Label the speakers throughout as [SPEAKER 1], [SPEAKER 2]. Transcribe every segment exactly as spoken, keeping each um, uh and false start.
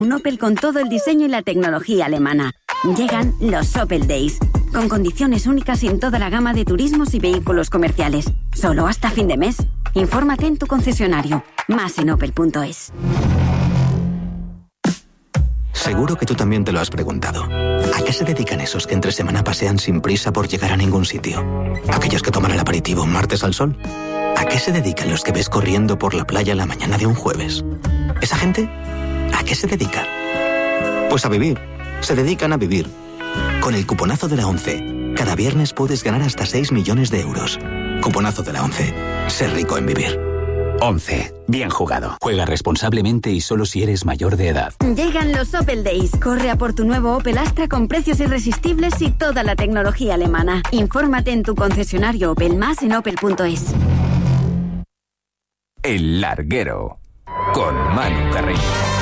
[SPEAKER 1] Un Opel con todo el diseño y la tecnología alemana. Llegan los Opel Days, con condiciones únicas en toda la gama de turismos y vehículos comerciales. Solo hasta fin de mes. Infórmate en tu concesionario. Más en opel punto es.
[SPEAKER 2] Seguro que tú también te lo has preguntado. ¿A qué se dedican esos que entre semana pasean sin prisa por llegar a ningún sitio? ¿Aquellos que toman el aperitivo un martes al sol? ¿A qué se dedican los que ves corriendo por la playa la mañana de un jueves? ¿Esa gente? ¿A qué se dedica? Pues a vivir. Se dedican a vivir. Con el cuponazo de la ONCE, cada viernes puedes ganar hasta seis millones de euros. Cuponazo de la ONCE. Ser rico en vivir.
[SPEAKER 3] once. Bien jugado. Juega responsablemente y solo si eres mayor de edad.
[SPEAKER 1] Llegan los Opel Days. Corre a por tu nuevo Opel Astra con precios irresistibles y toda la tecnología alemana. Infórmate en tu concesionario Opel, más en opel punto es.
[SPEAKER 3] El Larguero. Con Manu Carreño.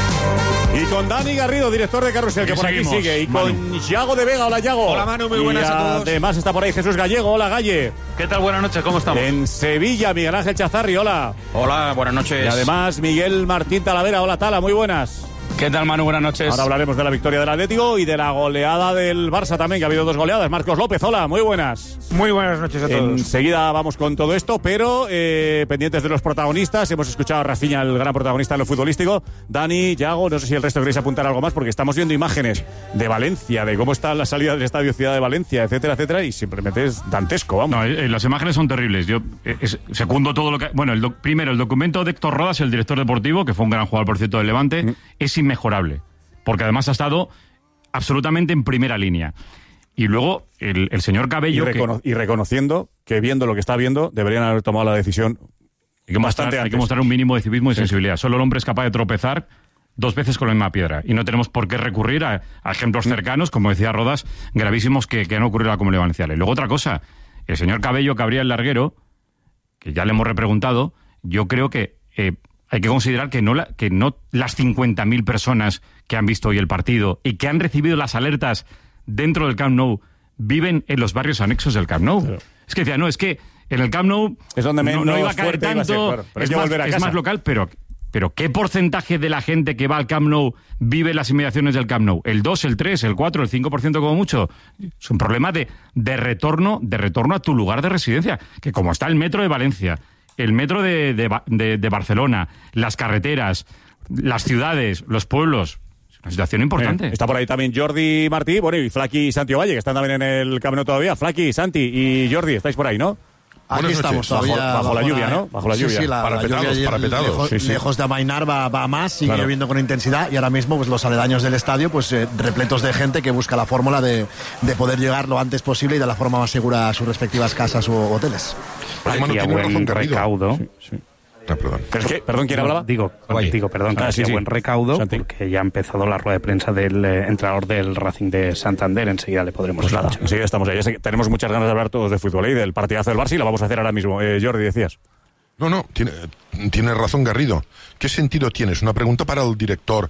[SPEAKER 4] Y con Dani Garrido, director de Carrusel, que por aquí sigue. Y con Manu. Yago de Vega. Hola, Yago.
[SPEAKER 5] Hola, Manu, muy buenas
[SPEAKER 4] y
[SPEAKER 5] a todos.
[SPEAKER 4] Además está por ahí Jesús Gallego. Hola, Galle.
[SPEAKER 6] ¿Qué tal? Buenas noches, ¿cómo estamos?
[SPEAKER 4] En Sevilla, Miguel Ángel Chazarri. Hola.
[SPEAKER 5] Hola, buenas noches.
[SPEAKER 4] Y además Miguel Martín Talavera. Hola, Tala, muy buenas.
[SPEAKER 6] ¿Qué tal, Manu? Buenas noches.
[SPEAKER 4] Ahora hablaremos de la victoria del Atlético y de la goleada del Barça también, que ha habido dos goleadas. Marcos López, hola, muy buenas.
[SPEAKER 5] Muy buenas noches a todos.
[SPEAKER 4] Enseguida vamos con todo esto, pero eh, pendientes de los protagonistas. Hemos escuchado a Rafinha, el gran protagonista en lo futbolístico. Dani, Yago, no sé si el resto queréis apuntar algo más, porque estamos viendo imágenes de Valencia, de cómo está la salida del Estadio Ciudad de Valencia, etcétera, etcétera, y simplemente es dantesco, vamos.
[SPEAKER 6] No, eh, las imágenes son terribles. Yo eh, es, secundo todo lo que... Bueno, el doc, primero, el documento de Héctor Rodas, el director deportivo, que fue un gran jugador, por cierto, del Levante, mm. es inmejorable. Porque además ha estado absolutamente en primera línea. Y luego el, el señor Cabello...
[SPEAKER 4] Y, recono- que, y reconociendo que viendo lo que está viendo, deberían haber tomado la decisión
[SPEAKER 6] hay que mostrar,
[SPEAKER 4] bastante antes.
[SPEAKER 6] Hay que mostrar un mínimo de civismo y sí. sensibilidad. Solo el hombre es capaz de tropezar dos veces con la misma piedra. Y no tenemos por qué recurrir a, a ejemplos cercanos, como decía Rodas, gravísimos que, que han ocurrido a la Comunidad Valenciana. Y luego otra cosa, el señor Cabello, que abría el larguero, que ya le hemos repreguntado, yo creo que... Eh, hay que considerar que no, la, que no las cincuenta mil personas que han visto hoy el partido y que han recibido las alertas dentro del Camp Nou viven en los barrios anexos del Camp Nou. Pero, es que decía, no, es que en el Camp Nou
[SPEAKER 4] es donde
[SPEAKER 6] no, no iba a caer tanto,
[SPEAKER 4] ser, claro,
[SPEAKER 6] es, más, es más local, pero, pero ¿qué porcentaje de la gente que va al Camp Nou vive en las inmediaciones del Camp Nou? ¿El dos, el tres, el cuatro, el cinco por ciento como mucho? Es un problema de, de, retorno, de retorno a tu lugar de residencia, que como está el metro de Valencia, el metro de, de, de, de Barcelona, las carreteras, las ciudades, los pueblos. Es una situación importante.
[SPEAKER 4] Eh, está por ahí también Jordi Martí, bueno, y Flaki y Santi Ovalle, que están también en el camino todavía. Flaki, Santi y Jordi, estáis por ahí, ¿no?
[SPEAKER 7] Aquí Buenas estamos todavía
[SPEAKER 4] bajo, bajo, bajo la lluvia, ¿no? Bajo la
[SPEAKER 7] sí,
[SPEAKER 4] lluvia.
[SPEAKER 7] Sí, la,
[SPEAKER 4] parapetados,
[SPEAKER 7] la lluvia
[SPEAKER 4] parapetados.
[SPEAKER 7] Lejos,
[SPEAKER 4] sí, sí.
[SPEAKER 7] lejos de amainar va, va más, sigue
[SPEAKER 4] claro.
[SPEAKER 7] lloviendo con intensidad y ahora mismo pues los aledaños del estadio pues eh, repletos de gente que busca la fórmula de, de poder llegar lo antes posible y de la forma más segura a sus respectivas casas u hoteles.
[SPEAKER 8] Ay, tiene buen recaudo. Sí, sí.
[SPEAKER 4] Ah, perdón. ¿Pero es que, perdón, ¿quién hablaba?
[SPEAKER 8] Digo, digo perdón, que ah, sí, sí. buen recaudo, Santi. Porque ya ha empezado la rueda de prensa del eh, entrenador del Racing de Santander. Enseguida le podremos
[SPEAKER 4] pues nada, enseguida estamos ahí. Ya sé que tenemos muchas ganas de hablar todos de fútbol y del partidazo del Barça y lo vamos a hacer ahora mismo. Eh, Jordi, decías.
[SPEAKER 9] No, no, tiene, tiene razón Garrido. ¿Qué sentido tiene? Es una pregunta para el director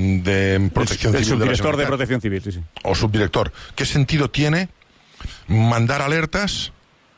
[SPEAKER 9] de Protección
[SPEAKER 4] el,
[SPEAKER 9] Civil.
[SPEAKER 4] El subdirector
[SPEAKER 9] de,
[SPEAKER 4] de Protección Civil, sí, sí.
[SPEAKER 9] O subdirector. ¿Qué sentido tiene mandar alertas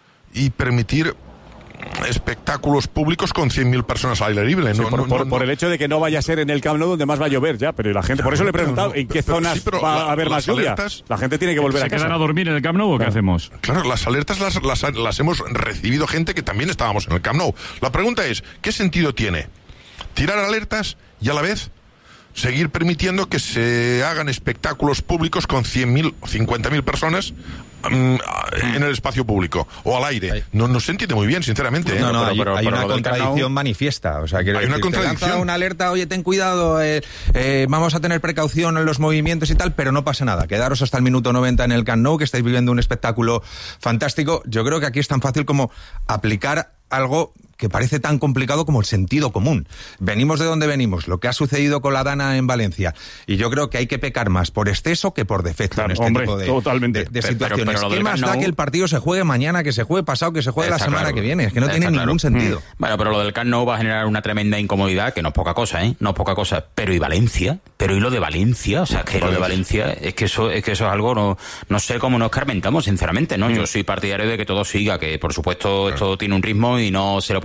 [SPEAKER 9] y permitir espectáculos públicos con cien mil personas al aire libre?
[SPEAKER 4] Sí,
[SPEAKER 9] no,
[SPEAKER 4] por,
[SPEAKER 9] no,
[SPEAKER 4] por,
[SPEAKER 9] no,
[SPEAKER 4] por el hecho de que no vaya a ser en el Camp Nou donde más va a llover ya, pero la gente, claro, por eso le he preguntado no, en qué pero, zonas sí, va la, a haber más lluvia. Alertas, la gente tiene que volver
[SPEAKER 6] ¿se
[SPEAKER 4] a casa.
[SPEAKER 6] ¿Se quedan a dormir en el Camp Nou o qué
[SPEAKER 4] claro.
[SPEAKER 6] hacemos?
[SPEAKER 9] Claro, las alertas las, las, las hemos recibido gente que también estábamos en el Camp Nou. La pregunta es, ¿qué sentido tiene tirar alertas y a la vez seguir permitiendo que se hagan espectáculos públicos con cien mil, cincuenta mil personas um, en el espacio público o al aire? No, no se entiende muy bien, sinceramente. ¿eh?
[SPEAKER 5] No, no,
[SPEAKER 9] pero,
[SPEAKER 5] hay,
[SPEAKER 9] pero,
[SPEAKER 5] hay
[SPEAKER 9] pero,
[SPEAKER 5] una
[SPEAKER 9] pero,
[SPEAKER 5] contradicción manifiesta. O sea,
[SPEAKER 9] hay
[SPEAKER 5] decir,
[SPEAKER 9] una contradicción.
[SPEAKER 5] Te lanza una alerta, oye, ten cuidado, eh, eh, vamos a tener precaución en los movimientos y tal, pero no pasa nada. Quedaros hasta el minuto noventa en el Camp Nou, que estáis viviendo un espectáculo fantástico. Yo creo que aquí es tan fácil como aplicar algo que parece tan complicado como el sentido común. Venimos de donde venimos, lo que ha sucedido con la Dana en Valencia, y yo creo que hay que pecar más por exceso que por defecto, claro, en este
[SPEAKER 4] hombre,
[SPEAKER 5] tipo de,
[SPEAKER 4] totalmente.
[SPEAKER 5] de, de situaciones. Pero, pero ¿qué más da que el partido se juegue mañana, que se juegue pasado, que se juegue Está la semana claro. que viene? Es que no Está tiene claro. ningún sentido.
[SPEAKER 10] Mm. Bueno, pero lo del Camp Nou va a generar una tremenda incomodidad, que no es poca cosa, ¿eh? No es poca cosa. Pero ¿y Valencia? ¿Pero y lo de Valencia? O sea, que lo de Valencia, es que eso es que eso es algo, no, no sé cómo nos escarmentamos, sinceramente, ¿no? Mm. Yo soy partidario de que todo siga, que por supuesto claro. esto tiene un ritmo y no se lo puede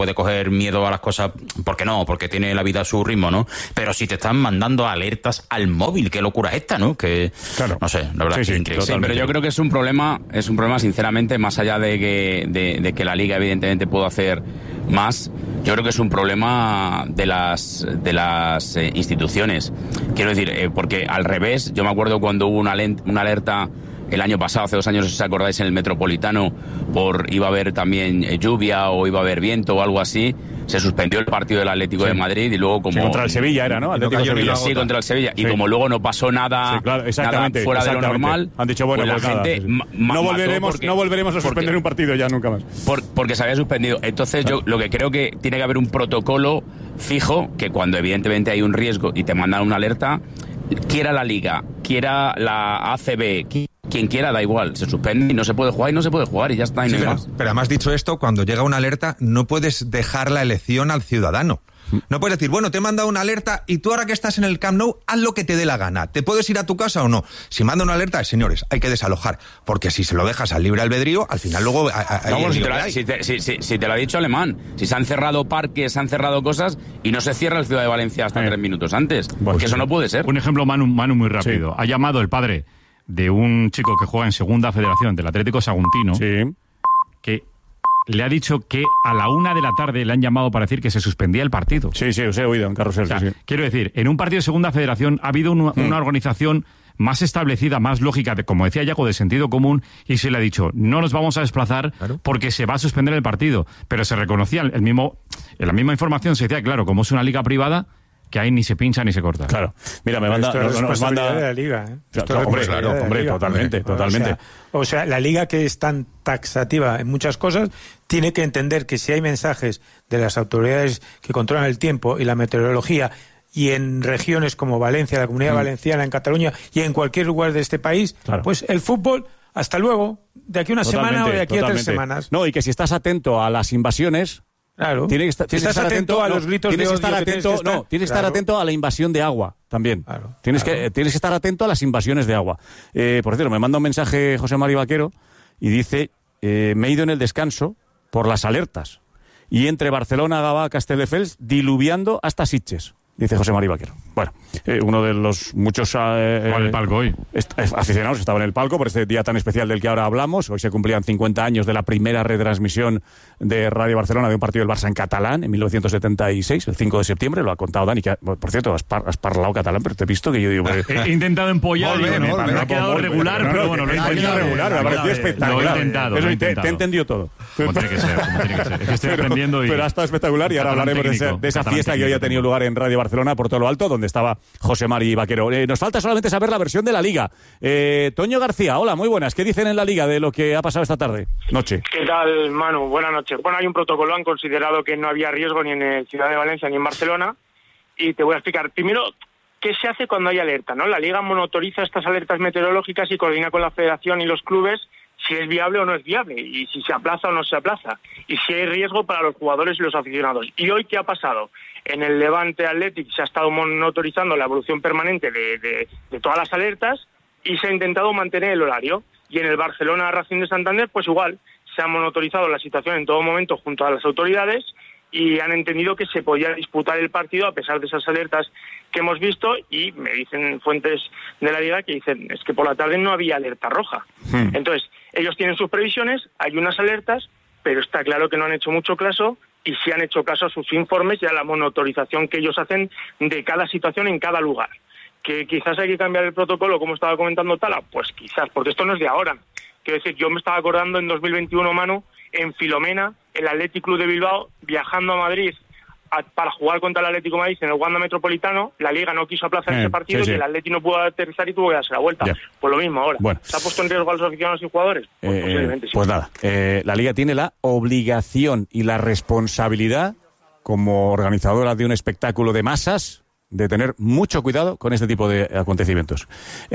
[SPEAKER 10] puede coger miedo a las cosas, porque no, porque tiene la vida a su ritmo, ¿no? Pero si te están mandando alertas al móvil, qué locura es esta, ¿no? Que, claro. no sé, la verdad
[SPEAKER 11] sí,
[SPEAKER 10] es que
[SPEAKER 11] sí,
[SPEAKER 10] increíble.
[SPEAKER 11] Sí, pero yo creo que es un problema, es un problema sinceramente, más allá de que, de, de que la Liga evidentemente pueda hacer más, yo creo que es un problema de las de las eh, instituciones. Quiero decir, eh, porque al revés, yo me acuerdo cuando hubo una, lent, una alerta el año pasado, hace dos años, si os acordáis, en el Metropolitano, por iba a haber también eh, lluvia o iba a haber viento o algo así, se suspendió el partido del Atlético sí. de Madrid y luego como...
[SPEAKER 4] Sí, contra el Sevilla era, ¿no?
[SPEAKER 11] Atlético Sevilla, sí, contra el Sevilla. Sí. Y como luego no pasó nada,
[SPEAKER 4] sí, claro,
[SPEAKER 11] nada fuera de lo normal,
[SPEAKER 4] han dicho, bueno,
[SPEAKER 11] pues la
[SPEAKER 4] pues
[SPEAKER 11] gente...
[SPEAKER 4] nada, sí, sí. No, volveremos,
[SPEAKER 11] porque,
[SPEAKER 4] no volveremos a suspender
[SPEAKER 11] porque,
[SPEAKER 4] un partido ya nunca más.
[SPEAKER 11] Por, porque se había suspendido. Entonces yo lo que creo que tiene que haber un protocolo fijo, que cuando evidentemente hay un riesgo y te mandan una alerta, quiera la Liga, quiera la A C B, quien quiera, da igual, se suspende y no se puede jugar y no se puede jugar y ya está. Y
[SPEAKER 5] sí,
[SPEAKER 11] no
[SPEAKER 5] pero,
[SPEAKER 11] más.
[SPEAKER 5] pero además, dicho esto, cuando llega una alerta no puedes dejar la elección al ciudadano. No puedes decir, bueno, te he mandado una alerta y tú ahora que estás en el Camp Nou, haz lo que te dé la gana. ¿Te puedes ir a tu casa o no? Si manda una alerta, señores, hay que desalojar. Porque si se lo dejas al libre albedrío, al final luego... A, a,
[SPEAKER 11] no, bueno, si, te la, si, te, si, si, si te lo ha dicho Alemán, si se han cerrado parques, se han cerrado cosas y no se cierra el Ciudad de Valencia hasta eh. tres minutos antes. Bueno, porque sí. eso no puede ser.
[SPEAKER 6] Un ejemplo, Manu, Manu muy rápido. Sí. Ha llamado el padre de un chico que juega en Segunda Federación del Atlético Saguntino, sí. que le ha dicho que a la una de la tarde le han llamado para decir que se suspendía el partido.
[SPEAKER 4] Sí, sí, os he oído en Carrusel. O sea, sí, sí.
[SPEAKER 6] Quiero decir, en un partido de Segunda Federación ha habido una, mm. una organización más establecida, más lógica, de, como decía Yaco, de sentido común, y se le ha dicho, no nos vamos a desplazar claro. porque se va a suspender el partido. Pero se reconocía el mismo, en la misma información se decía, claro, como es una liga privada, que ahí ni se pincha ni se corta.
[SPEAKER 4] Claro. Mira, me manda...
[SPEAKER 12] Esto es
[SPEAKER 4] nos
[SPEAKER 12] responsabilidad
[SPEAKER 4] manda...
[SPEAKER 12] de la Liga, ¿eh?
[SPEAKER 4] Esto claro, hombre, claro, hombre, liga. totalmente, totalmente.
[SPEAKER 12] O sea, o sea, la Liga, que es tan taxativa en muchas cosas, tiene que entender que si hay mensajes de las autoridades que controlan el tiempo y la meteorología, y en regiones como Valencia, la Comunidad mm. Valenciana, en Cataluña, y en cualquier lugar de este país, claro. pues el fútbol... Hasta luego, de aquí a una totalmente, semana o de aquí totalmente. a tres semanas.
[SPEAKER 4] No, y que si estás atento a las invasiones...
[SPEAKER 12] Claro.
[SPEAKER 4] Tiene que estar,
[SPEAKER 12] si estás
[SPEAKER 4] estar
[SPEAKER 12] atento, atento a los gritos
[SPEAKER 4] tienes
[SPEAKER 12] de
[SPEAKER 4] que estar
[SPEAKER 12] odio
[SPEAKER 4] atento,
[SPEAKER 12] que tienes que estar,
[SPEAKER 4] no, tienes que
[SPEAKER 12] claro.
[SPEAKER 4] estar atento a la invasión de agua también.
[SPEAKER 12] Claro,
[SPEAKER 4] tienes
[SPEAKER 12] claro.
[SPEAKER 4] que tienes que estar atento a las invasiones de agua. Eh, por cierto, me manda un mensaje José Mari Vaquero y dice, eh, me he ido en el descanso por las alertas y entre Barcelona, Gavà, Castelldefels diluviando hasta Sitges. Dice José Mari Vaquero. Bueno, eh, uno de los muchos eh,
[SPEAKER 6] en el palco hoy.
[SPEAKER 4] Est- aficionados estaba en el palco por este día tan especial del que ahora hablamos. Hoy se cumplían cincuenta años de la primera retransmisión de Radio Barcelona de un partido del Barça en catalán en mil novecientos setenta y seis, el cinco de septiembre. Lo ha contado Dani, que, por cierto, has, par- has parlado catalán, pero te he visto que yo digo... Pues,
[SPEAKER 6] he intentado empollar,
[SPEAKER 4] volver,
[SPEAKER 6] me,
[SPEAKER 4] volver,
[SPEAKER 6] me ha quedado
[SPEAKER 4] volver,
[SPEAKER 6] regular,
[SPEAKER 4] no,
[SPEAKER 6] pero
[SPEAKER 4] no,
[SPEAKER 6] bueno, lo he
[SPEAKER 4] ha
[SPEAKER 6] intentado.
[SPEAKER 4] regular, me ha parecido espectacular.
[SPEAKER 6] Lo he intentado,
[SPEAKER 4] Pero
[SPEAKER 6] lo he
[SPEAKER 4] te,
[SPEAKER 6] intentado.
[SPEAKER 4] te he entendido todo.
[SPEAKER 6] Como tiene que ser, como tiene que ser. Es que estoy
[SPEAKER 4] pero,
[SPEAKER 6] aprendiendo y...
[SPEAKER 4] Pero ha estado espectacular y ahora hablaremos técnico, de esa, de esa fiesta técnico, que hoy ha tenido lugar en Radio Barcelona por todo lo alto, donde estaba José Mari Vaquero. Eh, nos falta solamente saber la versión de la Liga. Eh, Toño García, hola, muy buenas. ¿Qué dicen en la Liga de lo que ha pasado esta tarde? Noche.
[SPEAKER 13] ¿Qué tal, Manu? Buenas noches. Bueno, hay un protocolo, han considerado que no había riesgo ni en el Ciudad de Valencia ni en Barcelona, y te voy a explicar. Primero, ¿qué se hace cuando hay alerta, no? La Liga monitoriza estas alertas meteorológicas y coordina con la Federación y los clubes si es viable o no es viable, y si se aplaza o no se aplaza, y si hay riesgo para los jugadores y los aficionados. ¿Y hoy qué ha pasado? En el Levante Athletic se ha estado monitorizando la evolución permanente de, de, de todas las alertas y se ha intentado mantener el horario. Y en el Barcelona Racing de Santander, pues igual, se ha monitorizado la situación en todo momento junto a las autoridades y han entendido que se podía disputar el partido a pesar de esas alertas que hemos visto, y me dicen fuentes de la Liga que dicen es que por la tarde no había alerta roja. Hmm. Entonces, ellos tienen sus previsiones, hay unas alertas, pero está claro que no han hecho mucho caso, y sí han hecho caso a sus informes y a la monitorización que ellos hacen de cada situación en cada lugar. ¿Que quizás hay que cambiar el protocolo, como estaba comentando Tala? Pues quizás, porque esto no es de ahora. Quiero decir, yo me estaba acordando en dos mil veintiuno, Manu, en Filomena, el Athletic Club de Bilbao, viajando a Madrid a, para jugar contra el Atlético de Madrid en el Wanda Metropolitano. La Liga no quiso aplazar eh, ese partido, sí, sí. y el Athletic no pudo aterrizar y tuvo que darse la vuelta. Yeah. Pues lo mismo ahora. Bueno. ¿Se ha puesto en riesgo a los aficionados y jugadores? Pues,
[SPEAKER 4] eh,
[SPEAKER 13] posiblemente sí.
[SPEAKER 4] Pues nada, eh, la Liga tiene la obligación y la responsabilidad, como organizadora de un espectáculo de masas, de tener mucho cuidado con este tipo de acontecimientos.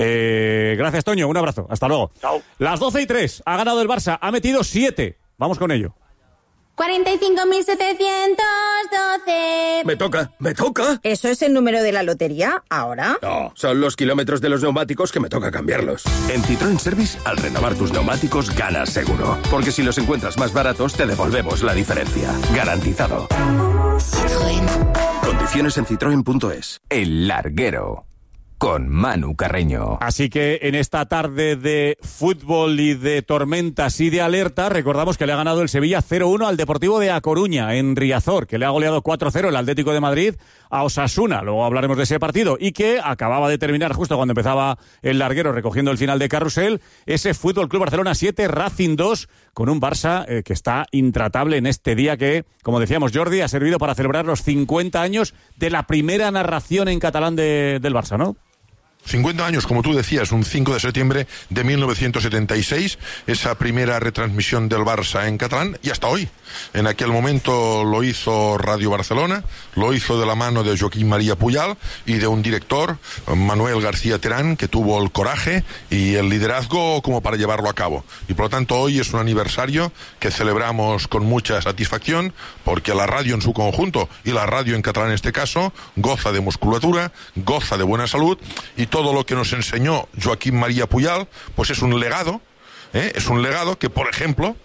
[SPEAKER 4] Eh, gracias, Toño. Un abrazo. Hasta luego.
[SPEAKER 13] Chao.
[SPEAKER 4] Las doce y tres. Ha ganado el Barça. Ha metido siete. Vamos con ello.
[SPEAKER 14] cuarenta y cinco mil setecientos doce.
[SPEAKER 15] Me toca, me toca.
[SPEAKER 16] ¿Eso es el número de la lotería ahora?
[SPEAKER 15] No, son los kilómetros de los neumáticos que me toca cambiarlos. En Citroën Service, al renovar tus neumáticos, ganas seguro. Porque si los encuentras más baratos, te devolvemos la diferencia. Garantizado.
[SPEAKER 17] Citroën.
[SPEAKER 15] Condiciones en citroen punto es.
[SPEAKER 18] El Larguero, con Manu Carreño.
[SPEAKER 4] Así que en esta tarde de fútbol y de tormentas y de alerta, recordamos que le ha ganado el Sevilla cero uno al Deportivo de A Coruña en Riazor, que le ha goleado cuatro cero el Atlético de Madrid a Osasuna. Luego hablaremos de ese partido, y que acababa de terminar justo cuando empezaba el larguero, recogiendo el final de carrusel, ese Fútbol Club Barcelona siete, Racing dos, con un Barça eh, que está intratable en este día que, como decíamos, Jordi, ha servido para celebrar los cincuenta años de la primera narración en catalán de, del Barça, ¿no?
[SPEAKER 9] cincuenta años, como tú decías, un cinco de septiembre de mil novecientos setenta y seis, esa primera retransmisión del Barça en catalán, y hasta hoy. En aquel momento lo hizo Radio Barcelona, lo hizo de la mano de Joaquín María Puyal y de un director, Manuel García Terán, que tuvo el coraje y el liderazgo como para llevarlo a cabo. Y por lo tanto hoy es un aniversario que celebramos con mucha satisfacción, porque la radio en su conjunto, y la radio en catalán en este caso, goza de musculatura, goza de buena salud, y todo lo que nos enseñó Joaquín María Puyal, pues es un legado, ¿eh? es un legado que, por ejemplo,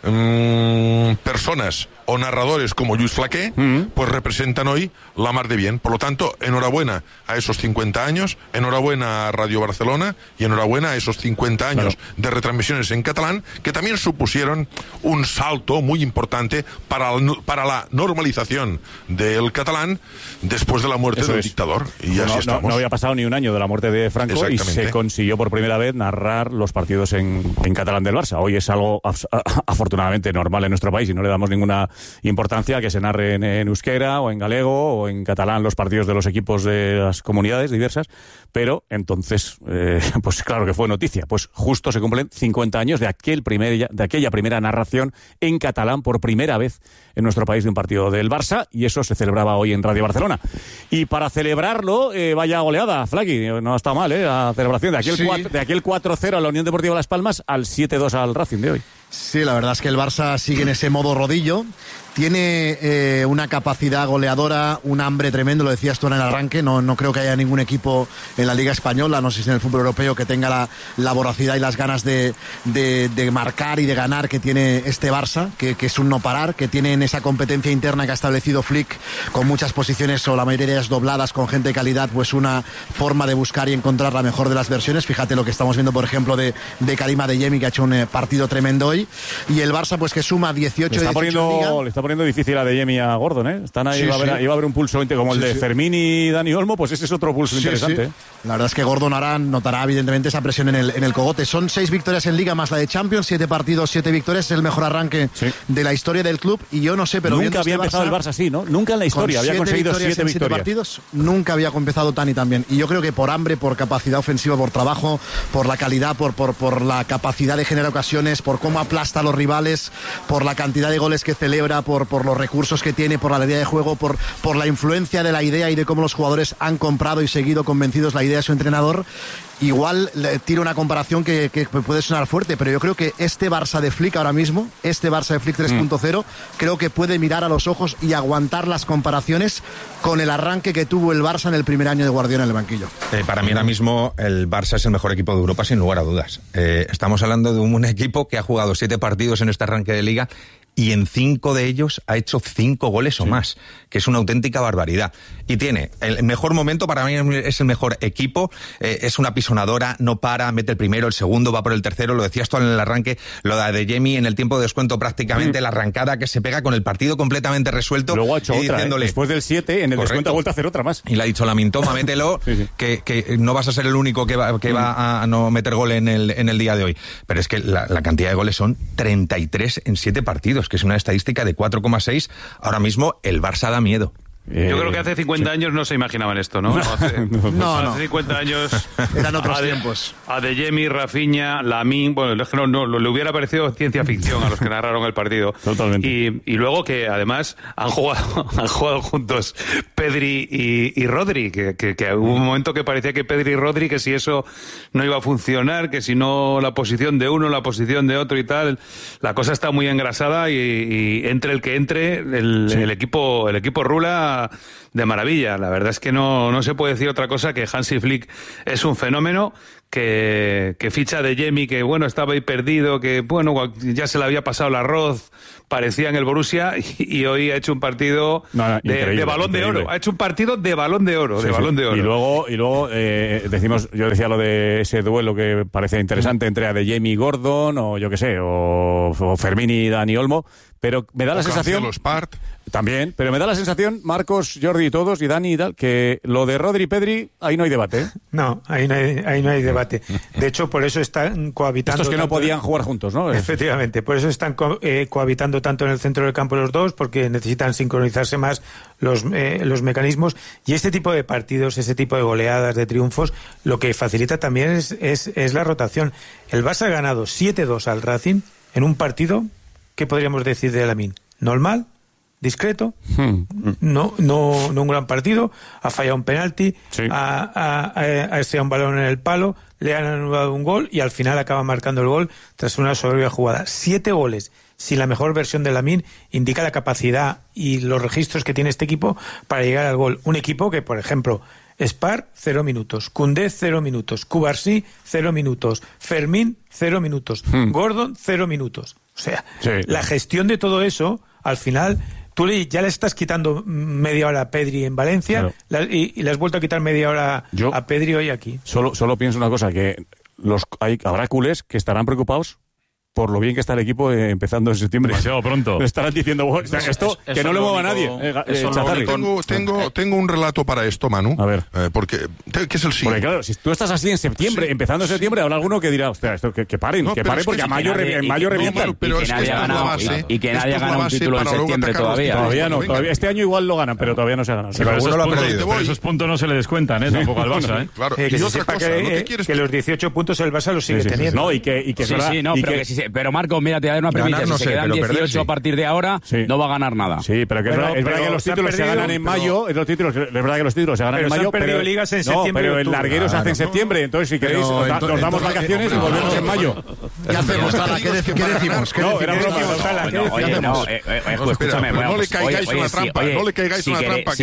[SPEAKER 9] mmm, personas o narradores como Lluís Flaqué, mm. pues representan hoy la mar de bien. Por lo tanto, enhorabuena a esos cincuenta años, enhorabuena a Radio Barcelona y enhorabuena a esos cincuenta años claro. de retransmisiones en catalán, que también supusieron un salto muy importante para, para la normalización del catalán después de la muerte Eso del es. dictador. Y
[SPEAKER 4] no,
[SPEAKER 9] así
[SPEAKER 4] no,
[SPEAKER 9] estamos.
[SPEAKER 4] No había pasado ni un año de la muerte de Franco y se consiguió por primera vez narrar los partidos en, en catalán del Barça. Hoy es algo afortunadamente normal en nuestro país y no le damos ninguna importancia que se narre en, en euskera o en galego o en catalán los partidos de los equipos de las comunidades diversas, pero entonces, eh, pues claro que fue noticia. Pues justo se cumplen cincuenta años de aquel primer, de aquella primera narración en catalán por primera vez en nuestro país de un partido del Barça, y eso se celebraba hoy en Radio Barcelona. Y para celebrarlo, eh, vaya goleada, Flaqui, no ha estado mal, ¿eh? La celebración de aquel, sí. cuatro, de aquel cuatro cero a la Unión Deportiva Las Palmas al siete dos al Racing de hoy.
[SPEAKER 7] Sí, la verdad es que el Barça sigue en ese modo rodillo. Tiene eh, una capacidad goleadora, un hambre tremendo, lo decías tú en el arranque. No, no creo que haya ningún equipo en la Liga Española, no sé si en el fútbol europeo, que tenga la, la voracidad y las ganas de, de, de marcar y de ganar que tiene este Barça, que, que es un no parar, que tiene en esa competencia interna que ha establecido Flick, con muchas posiciones o la mayoría de ellas dobladas, con gente de calidad, pues una forma de buscar y encontrar la mejor de las versiones. Fíjate lo que estamos viendo, por ejemplo, de, de Karim Adeyemi, que ha hecho un eh, partido tremendo hoy. Y el Barça, pues que suma dieciocho,
[SPEAKER 4] le está
[SPEAKER 7] dieciocho
[SPEAKER 4] poniendo,
[SPEAKER 7] en Liga.
[SPEAKER 4] Le está poniendo difícil a Adeyemi y a Gordon, ¿eh? Están ahí,
[SPEAKER 7] sí,
[SPEAKER 4] iba, a haber,
[SPEAKER 7] sí.
[SPEAKER 4] iba a haber un pulso como el
[SPEAKER 7] sí,
[SPEAKER 4] de
[SPEAKER 7] sí.
[SPEAKER 4] Fermín y Dani Olmo, pues ese es otro pulso
[SPEAKER 7] sí,
[SPEAKER 4] interesante.
[SPEAKER 7] Sí.
[SPEAKER 4] ¿eh?
[SPEAKER 7] La verdad es que Gordon ahora notará evidentemente esa presión en el, en el cogote. Son seis victorias en Liga más la de Champions, siete partidos, siete victorias, es el mejor arranque sí. de la historia del club. Y yo no sé, pero
[SPEAKER 4] nunca había este empezado Barça, el Barça así, ¿no? Nunca en la historia había conseguido siete victorias. Siete partidos,
[SPEAKER 7] nunca había empezado tan y tan bien. Y yo creo que por hambre, por capacidad ofensiva, por trabajo, por la calidad, por, por, por la capacidad de generar ocasiones, por cómo aplasta a los rivales, por la cantidad de goles que celebra, por, por los recursos que tiene, por la alegría de juego, por, por la influencia de la idea y de cómo los jugadores han comprado y seguido convencidos la idea de su entrenador. Igual le tiro una comparación que, que puede sonar fuerte, pero yo creo que este Barça de Flick ahora mismo, este Barça de Flick tres punto cero, mm. creo que puede mirar a los ojos y aguantar las comparaciones con el arranque que tuvo el Barça en el primer año de Guardiola en el banquillo.
[SPEAKER 5] Eh, para mí ahora mismo el Barça es el mejor equipo de Europa, sin lugar a dudas. Eh, estamos hablando de un equipo que ha jugado siete partidos en este arranque de Liga y en cinco de ellos ha hecho cinco goles sí. o más, que es una auténtica barbaridad. Y tiene el mejor momento, para mí es el mejor equipo, eh, es una pisonadora, no para, mete el primero, el segundo, va por el tercero, lo decías tú en el arranque, lo de Adeyemi en el tiempo de descuento prácticamente, mm. la arrancada que se pega con el partido completamente resuelto.
[SPEAKER 4] Luego ha hecho
[SPEAKER 5] y
[SPEAKER 4] otra,
[SPEAKER 5] diciéndole,
[SPEAKER 4] ¿eh? Después del siete, en el correcto. Descuento ha vuelto a hacer otra más.
[SPEAKER 5] Y le ha dicho la Mintoma, mételo, sí, sí. Que, que no vas a ser el único que va, que mm. va a no meter gol en el, en el día de hoy. Pero es que la, la cantidad de goles son treinta y tres en siete partidos, que es una estadística de cuatro coma seis. Ahora mismo el Barça da miedo.
[SPEAKER 6] Eh, Yo creo que hace cincuenta sí. años no se imaginaban esto, ¿no? Hace,
[SPEAKER 7] no, no.
[SPEAKER 6] Hace cincuenta años...
[SPEAKER 7] Eran otros
[SPEAKER 6] a de,
[SPEAKER 7] tiempos.
[SPEAKER 6] A Adeyemi, Rafinha, Lamine... Bueno, no, no, no, le hubiera parecido ciencia ficción a los que narraron el partido.
[SPEAKER 4] Totalmente.
[SPEAKER 6] Y, y luego que, además, han jugado, han jugado juntos Pedri y, y Rodri, que, que, que hubo un momento que parecía que Pedri y Rodri, que si eso no iba a funcionar, que si no la posición de uno, la posición de otro y tal... La cosa está muy engrasada y, y entre el que entre, el, sí. el equipo el equipo rula de maravilla. La verdad es que no, no se puede decir otra cosa que Hansi Flick es un fenómeno, que, que ficha de Adeyemi, que bueno, estaba ahí perdido, que bueno, ya se le había pasado el arroz, parecía en el Borussia, y, y hoy ha hecho un partido no, no, de, de balón increíble. de oro. Ha hecho un partido de balón de oro, sí, de balón sí. de oro.
[SPEAKER 4] Y luego, y luego eh, decimos, yo decía lo de ese duelo que parece interesante entre Adeyemi y Gordon, o yo qué sé, o, o Fermín y Dani Olmo, pero me da o la sensación...
[SPEAKER 9] Spart.
[SPEAKER 4] También, pero me da la sensación, Marcos, Jordi y todos, y Dani y tal, que lo de Rodri y Pedri, ahí no hay debate, ¿eh?
[SPEAKER 12] No, ahí no hay, ahí no hay debate. De hecho, por eso están cohabitando...
[SPEAKER 4] Estos que no
[SPEAKER 12] tanto,
[SPEAKER 4] podían jugar juntos, ¿no?
[SPEAKER 12] Efectivamente, por eso están co eh, cohabitando tanto en el centro del campo los dos, porque necesitan sincronizarse más los, eh, los mecanismos. Y este tipo de partidos, ese tipo de goleadas, de triunfos, lo que facilita también es, es, es la rotación. El Barça ha ganado siete dos al Racing en un partido, ¿qué podríamos decir de Lamine? Normal, discreto, hmm. no, no, no un gran partido, ha fallado un penalti, sí. ha, ha, ha estrellado un balón en el palo, le han anulado un gol y al final acaba marcando el gol tras una soberbia jugada. Siete goles, si la mejor versión de Lamine indica la capacidad y los registros que tiene este equipo para llegar al gol. Un equipo que, por ejemplo, Spar, cero minutos, Koundé, cero minutos, Cubarsí, cero minutos, Fermín, cero minutos, hmm. Gordon, cero minutos. O sea, sí. la gestión de todo eso, al final... Tú le, ya le estás quitando media hora a Pedri en Valencia, claro. la, y, y le has vuelto a quitar media hora Yo a Pedri hoy aquí.
[SPEAKER 4] Solo, solo pienso una cosa, que los hay, habrá culés que estarán preocupados por lo bien que está el equipo eh, empezando en septiembre.
[SPEAKER 6] Demasiado pronto.
[SPEAKER 4] Le estarán diciendo, bueno, esto, esto que eso no le mueva a nadie. Eh, eh,
[SPEAKER 9] tengo, tengo, tengo un relato para esto, Manu.
[SPEAKER 4] A ver.
[SPEAKER 9] Eh, porque, ¿qué es el sí?
[SPEAKER 4] Porque claro, si tú estás así en septiembre, sí. empezando en septiembre, habrá alguno que dirá, hostia, esto que, que paren, no, que paren, porque a mayo, nadie, en mayo revientan.
[SPEAKER 11] Y que nadie ha ganado un título en septiembre todavía.
[SPEAKER 4] Todavía no, todavía. Este año igual lo ganan, pero todavía no se ha ganado.
[SPEAKER 6] Pero esos puntos no se le descuentan, ¿eh? Tampoco al Barça, ¿eh?
[SPEAKER 9] Claro. Y otra cosa,
[SPEAKER 12] que los dieciocho puntos el Barça los sigue teniendo.
[SPEAKER 4] No, y que...
[SPEAKER 11] Sí, sí, no, pero Marco, mira, te voy a dar una premisa.
[SPEAKER 9] No
[SPEAKER 11] si
[SPEAKER 9] sé,
[SPEAKER 11] se quedan dieciocho sí. a partir de ahora, sí. no va a ganar nada.
[SPEAKER 4] Sí, pero que es, verdad, es verdad que los títulos se ganan en mayo. Es, los títulos, es verdad que los títulos se ganan
[SPEAKER 12] pero
[SPEAKER 4] en mayo.
[SPEAKER 12] Se han
[SPEAKER 4] pero
[SPEAKER 12] ligas en
[SPEAKER 4] no,
[SPEAKER 12] septiembre.
[SPEAKER 4] Pero el larguero se hace en septiembre. Entonces, si queréis, nos, da, nos damos vacaciones y volvemos en mayo.
[SPEAKER 7] ¿Qué hacemos, Tala? ¿Qué decimos?
[SPEAKER 4] No, era broma.
[SPEAKER 11] Oye, no, escúchame.
[SPEAKER 9] No le caigáis una trampa. No le caigáis una trampa.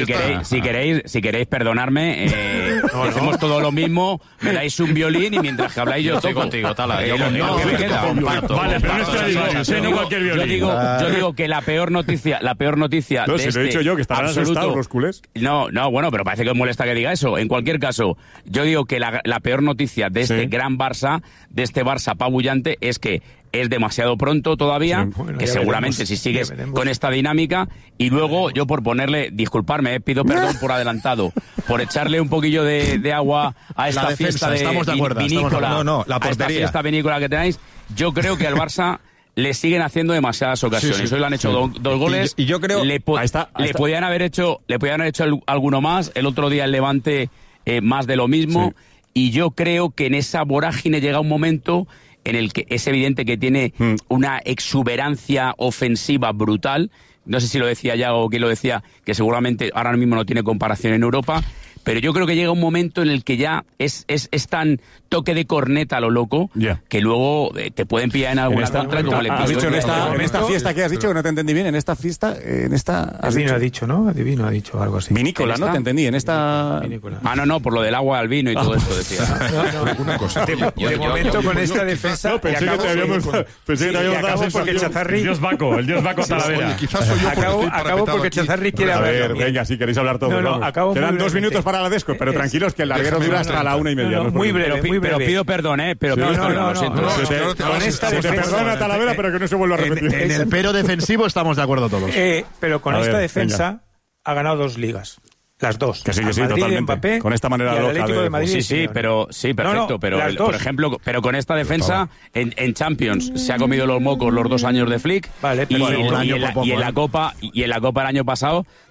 [SPEAKER 11] Si queréis perdonarme, hacemos todo lo mismo. Me dais un violín y mientras que habláis yo
[SPEAKER 10] estoy contigo, Tala. Yo
[SPEAKER 11] me queda.
[SPEAKER 6] Vale, pero no estoy no cualquier violín.
[SPEAKER 11] Yo digo que la peor noticia, la peor noticia
[SPEAKER 4] no,
[SPEAKER 11] de
[SPEAKER 4] si
[SPEAKER 11] este
[SPEAKER 4] lo he dicho yo, que estarán asustados los culés.
[SPEAKER 11] No, no, bueno, pero parece que os molesta que diga eso. En cualquier caso, yo digo que la, la peor noticia de este sí. gran Barça, de este Barça apabullante, es que es demasiado pronto todavía, sí, bueno, que seguramente veremos, si sigues con esta dinámica, y luego yo por ponerle, disculparme, eh, pido perdón por adelantado, por echarle un poquillo de, de agua a esta
[SPEAKER 7] defensa,
[SPEAKER 11] fiesta de,
[SPEAKER 7] estamos de acuerdo,
[SPEAKER 11] vinícola,
[SPEAKER 7] estamos de acuerdo. No, no, la
[SPEAKER 11] a esta fiesta vinícola que tenéis, yo creo que al Barça le siguen haciendo demasiadas ocasiones. Sí, sí, Hoy le han hecho sí. do, dos goles.
[SPEAKER 5] Y, y yo creo...
[SPEAKER 11] Le, po
[SPEAKER 4] ahí está, ahí
[SPEAKER 11] le
[SPEAKER 4] está.
[SPEAKER 11] podían haber hecho, le podían haber hecho el, alguno más. El otro día el Levante eh, más de lo mismo. Sí. Y yo creo que en esa vorágine llega un momento en el que es evidente que tiene mm. una exuberancia ofensiva brutal. No sé si lo decía ya o quién lo decía, que seguramente ahora mismo no tiene comparación en Europa. Pero yo creo que llega un momento en el que ya es, es, es tan toque de corneta a lo loco yeah. que luego eh, te pueden pillar en alguna en esta, contra como le
[SPEAKER 4] has dicho en esta, en esta fiesta que has dicho, que no te entendí bien, en esta fiesta, en esta...
[SPEAKER 12] Has Adivino dicho, ha dicho, ¿no? Adivino ha dicho algo así.
[SPEAKER 4] Vinícola, ¿no? Te entendí, en esta...
[SPEAKER 11] Vinícola. Ah, no, no, por lo del agua al vino y todo ah, esto decía.
[SPEAKER 12] No, no, una cosa. De, de yo, momento yo, yo, con yo, esta yo, defensa...
[SPEAKER 4] No, pensé que te habíamos... Pensé que te habíamos dado
[SPEAKER 12] porque Chazarri...
[SPEAKER 4] El dios Baco, el dios Baco Talavera.
[SPEAKER 9] Quizás soy yo
[SPEAKER 12] Acabo porque Chazarri quiere hablar.
[SPEAKER 4] A ver, venga, si queréis hablar todo.
[SPEAKER 12] No, no, acabo...
[SPEAKER 4] Quedan dos minutos para la desco, pero tranquilos que el larguero dura hasta la una y media.
[SPEAKER 12] Muy breve, muy breve.
[SPEAKER 11] Pero pido perdón, ¿eh? Pero
[SPEAKER 12] no, no, no,
[SPEAKER 11] lo siento.
[SPEAKER 12] no,
[SPEAKER 4] se te, no, con esta se defensa, te perdona Talavera, pero que no se vuelva a repetir.
[SPEAKER 7] En, en el pero defensivo estamos de acuerdo todos.
[SPEAKER 12] Eh, pero con a esta ver, defensa venga. ha ganado dos ligas. Las dos.
[SPEAKER 4] Que sí, que sí, Madrid, totalmente.
[SPEAKER 12] Mbappé,
[SPEAKER 4] con esta manera loca
[SPEAKER 12] de... de Madrid,
[SPEAKER 11] sí, sí, pero sí, perfecto. No, no, pero el, por ejemplo, pero con esta defensa en, en Champions se ha comido los mocos los dos años de Flick.
[SPEAKER 12] Vale, pero
[SPEAKER 11] y,
[SPEAKER 12] bueno,
[SPEAKER 11] y, en, y, en la, y en la Copa y en la Copa el año pasado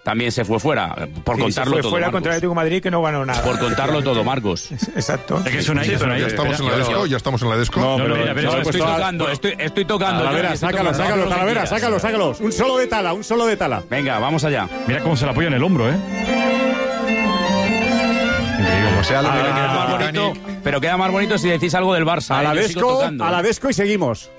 [SPEAKER 11] también se fue fuera. Por
[SPEAKER 12] Sí,
[SPEAKER 11] contarlo
[SPEAKER 12] se fue
[SPEAKER 11] todo.
[SPEAKER 12] fuera
[SPEAKER 11] Marcos.
[SPEAKER 12] contra el Atlético de Madrid, que no ganó nada.
[SPEAKER 11] Por contarlo todo, Marcos.
[SPEAKER 12] Exacto.
[SPEAKER 6] Es que suena ahí,
[SPEAKER 9] Sí,
[SPEAKER 6] suena
[SPEAKER 9] pero
[SPEAKER 6] ahí.
[SPEAKER 9] ya estamos en la
[SPEAKER 6] Espera,
[SPEAKER 9] disco, ya estamos en la disco.
[SPEAKER 4] No, pero,
[SPEAKER 6] mira, pero
[SPEAKER 4] no,
[SPEAKER 6] estoy
[SPEAKER 11] Estoy
[SPEAKER 4] pues,
[SPEAKER 11] tocando,
[SPEAKER 4] bueno,
[SPEAKER 11] estoy, estoy tocando.
[SPEAKER 4] Talavera,
[SPEAKER 11] Jordi, estoy
[SPEAKER 4] sácalo,
[SPEAKER 11] tocando.
[SPEAKER 4] sácalo,
[SPEAKER 11] Haz lo que
[SPEAKER 4] Talavera,
[SPEAKER 11] quieras.
[SPEAKER 4] sácalo, sácalos. Un solo de tala, un solo de tala.
[SPEAKER 11] Venga, vamos allá.
[SPEAKER 6] Mira cómo se la apoya en el hombro, ¿eh?
[SPEAKER 5] Como sea lo
[SPEAKER 11] Ah,
[SPEAKER 5] que le
[SPEAKER 11] queda
[SPEAKER 5] quieras
[SPEAKER 11] más
[SPEAKER 5] dar,
[SPEAKER 11] bonito,
[SPEAKER 5] Dani.
[SPEAKER 11] pero queda más bonito si decís algo del Barça.
[SPEAKER 4] A
[SPEAKER 11] ¿eh?
[SPEAKER 4] la
[SPEAKER 11] Yo sigo
[SPEAKER 4] desco,
[SPEAKER 11] tocando.
[SPEAKER 4] a la desco y seguimos.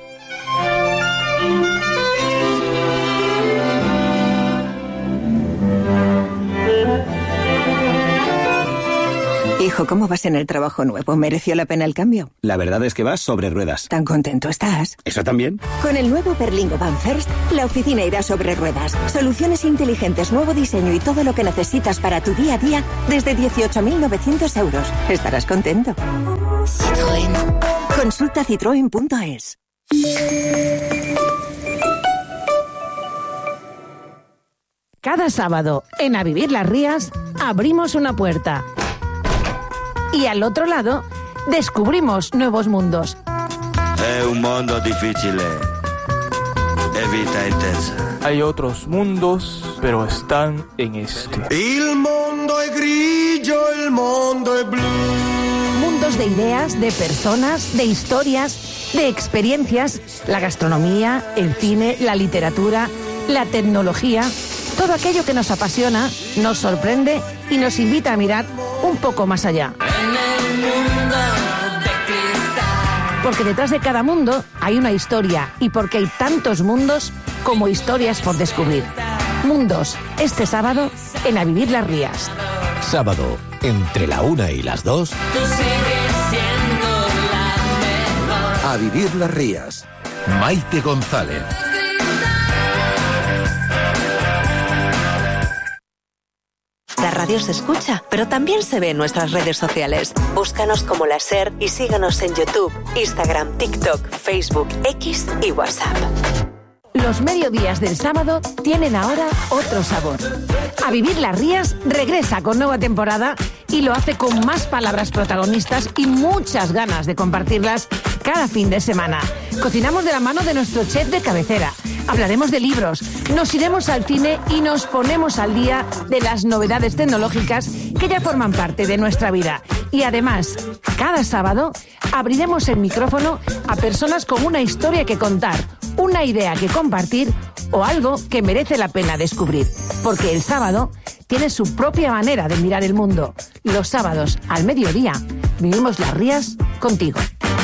[SPEAKER 19] Hijo, ¿cómo vas en el trabajo nuevo? ¿Mereció la pena el cambio?
[SPEAKER 20] La verdad es que vas sobre ruedas.
[SPEAKER 19] ¿Tan contento estás?
[SPEAKER 20] ¿Eso también?
[SPEAKER 19] Con el nuevo Berlingo Van First, la oficina irá sobre ruedas. Soluciones inteligentes, nuevo diseño y todo lo que necesitas para tu día a día desde dieciocho mil novecientos euros. Estarás contento. Citroën. Consulta citroen punto es.
[SPEAKER 21] Cada sábado, en A Vivir las Rías, abrimos una puerta. Y al otro lado, descubrimos nuevos mundos.
[SPEAKER 22] Es un mundo difícil. Es vida intensa.
[SPEAKER 23] Hay otros mundos, pero están en este.
[SPEAKER 22] El mundo es grillo, el mundo es blue.
[SPEAKER 21] Mundos de ideas, de personas, de historias, de experiencias, la gastronomía, el cine, la literatura, la tecnología, todo aquello que nos apasiona, nos sorprende y nos invita a mirar un poco más allá. Porque detrás de cada mundo hay una historia y porque hay tantos mundos como historias por descubrir. Mundos, este sábado en A Vivir las Rías.
[SPEAKER 24] Sábado, entre la una y las dos.
[SPEAKER 25] A Vivir las Rías. Maite González.
[SPEAKER 26] La radio se escucha, pero también se ve en nuestras redes sociales. Búscanos como La Ser y síganos en YouTube, Instagram, TikTok, Facebook, X y WhatsApp.
[SPEAKER 21] Los mediodías del sábado tienen ahora otro sabor. A Vivir las Rías regresa con nueva temporada y lo hace con más palabras protagonistas y muchas ganas de compartirlas cada fin de semana. Cocinamos de la mano de nuestro chef de cabecera. Hablaremos de libros, nos iremos al cine y nos ponemos al día de las novedades tecnológicas que ya forman parte de nuestra vida. Y además, cada sábado abriremos el micrófono a personas con una historia que contar, una idea que compartir o algo que merece la pena descubrir. Porque el sábado tiene su propia manera de mirar el mundo. Los sábados, al mediodía, vivimos las Rías contigo.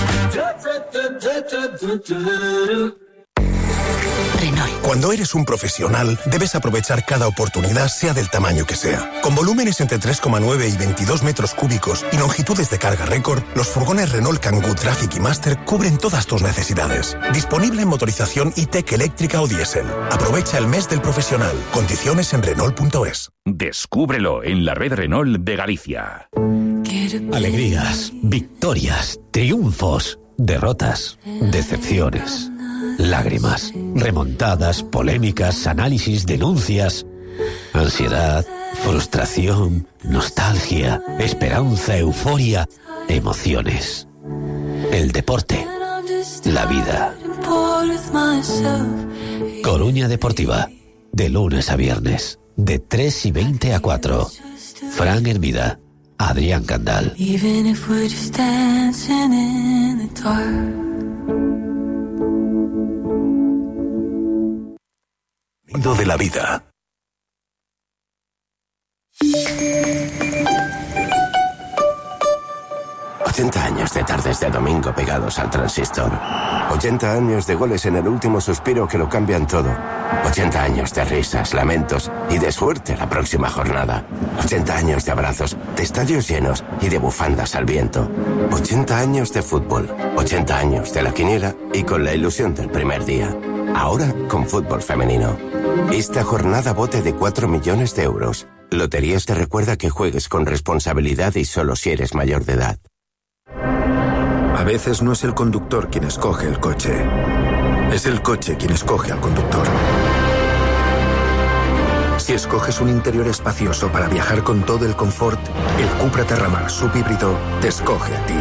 [SPEAKER 27] Renault. Cuando eres un profesional, debes aprovechar cada oportunidad, sea del tamaño que sea. Con volúmenes entre tres coma nueve y veintidós metros cúbicos y longitudes de carga récord, los furgones Renault Kangoo Traffic y Master cubren todas tus necesidades. Disponible en motorización E-Tech eléctrica o diésel. Aprovecha el mes del profesional. Condiciones en Renault punto es.
[SPEAKER 18] Descúbrelo en la red Renault de Galicia.
[SPEAKER 24] Alegrías, victorias, triunfos, derrotas, decepciones, lágrimas, remontadas, polémicas, análisis, denuncias, ansiedad, frustración, nostalgia, esperanza, euforia, emociones. El deporte, la vida. Coruña Deportiva, de lunes a viernes, de tres y veinte a cuatro. Fran Hermida, Adrián Candal.
[SPEAKER 28] Even if we're just dancing in the dark.
[SPEAKER 25] De la vida.
[SPEAKER 29] ochenta años de tardes de domingo pegados al transistor. ochenta años de goles en el último suspiro que lo cambian todo. ochenta años de risas, lamentos y de suerte la próxima jornada. ochenta años de abrazos, de estadios llenos y de bufandas al viento. ochenta años de fútbol. ochenta años de la quiniela y con la ilusión del primer día. Ahora con fútbol femenino. Esta jornada bote de cuatro millones de euros. Loterías te recuerda que juegues con responsabilidad y solo si eres mayor de edad.
[SPEAKER 25] A veces no es el conductor quien escoge el coche. Es el coche quien escoge al conductor. Si escoges un interior espacioso para viajar con todo el confort, el Cupra Terramar subhíbrido te escoge a ti.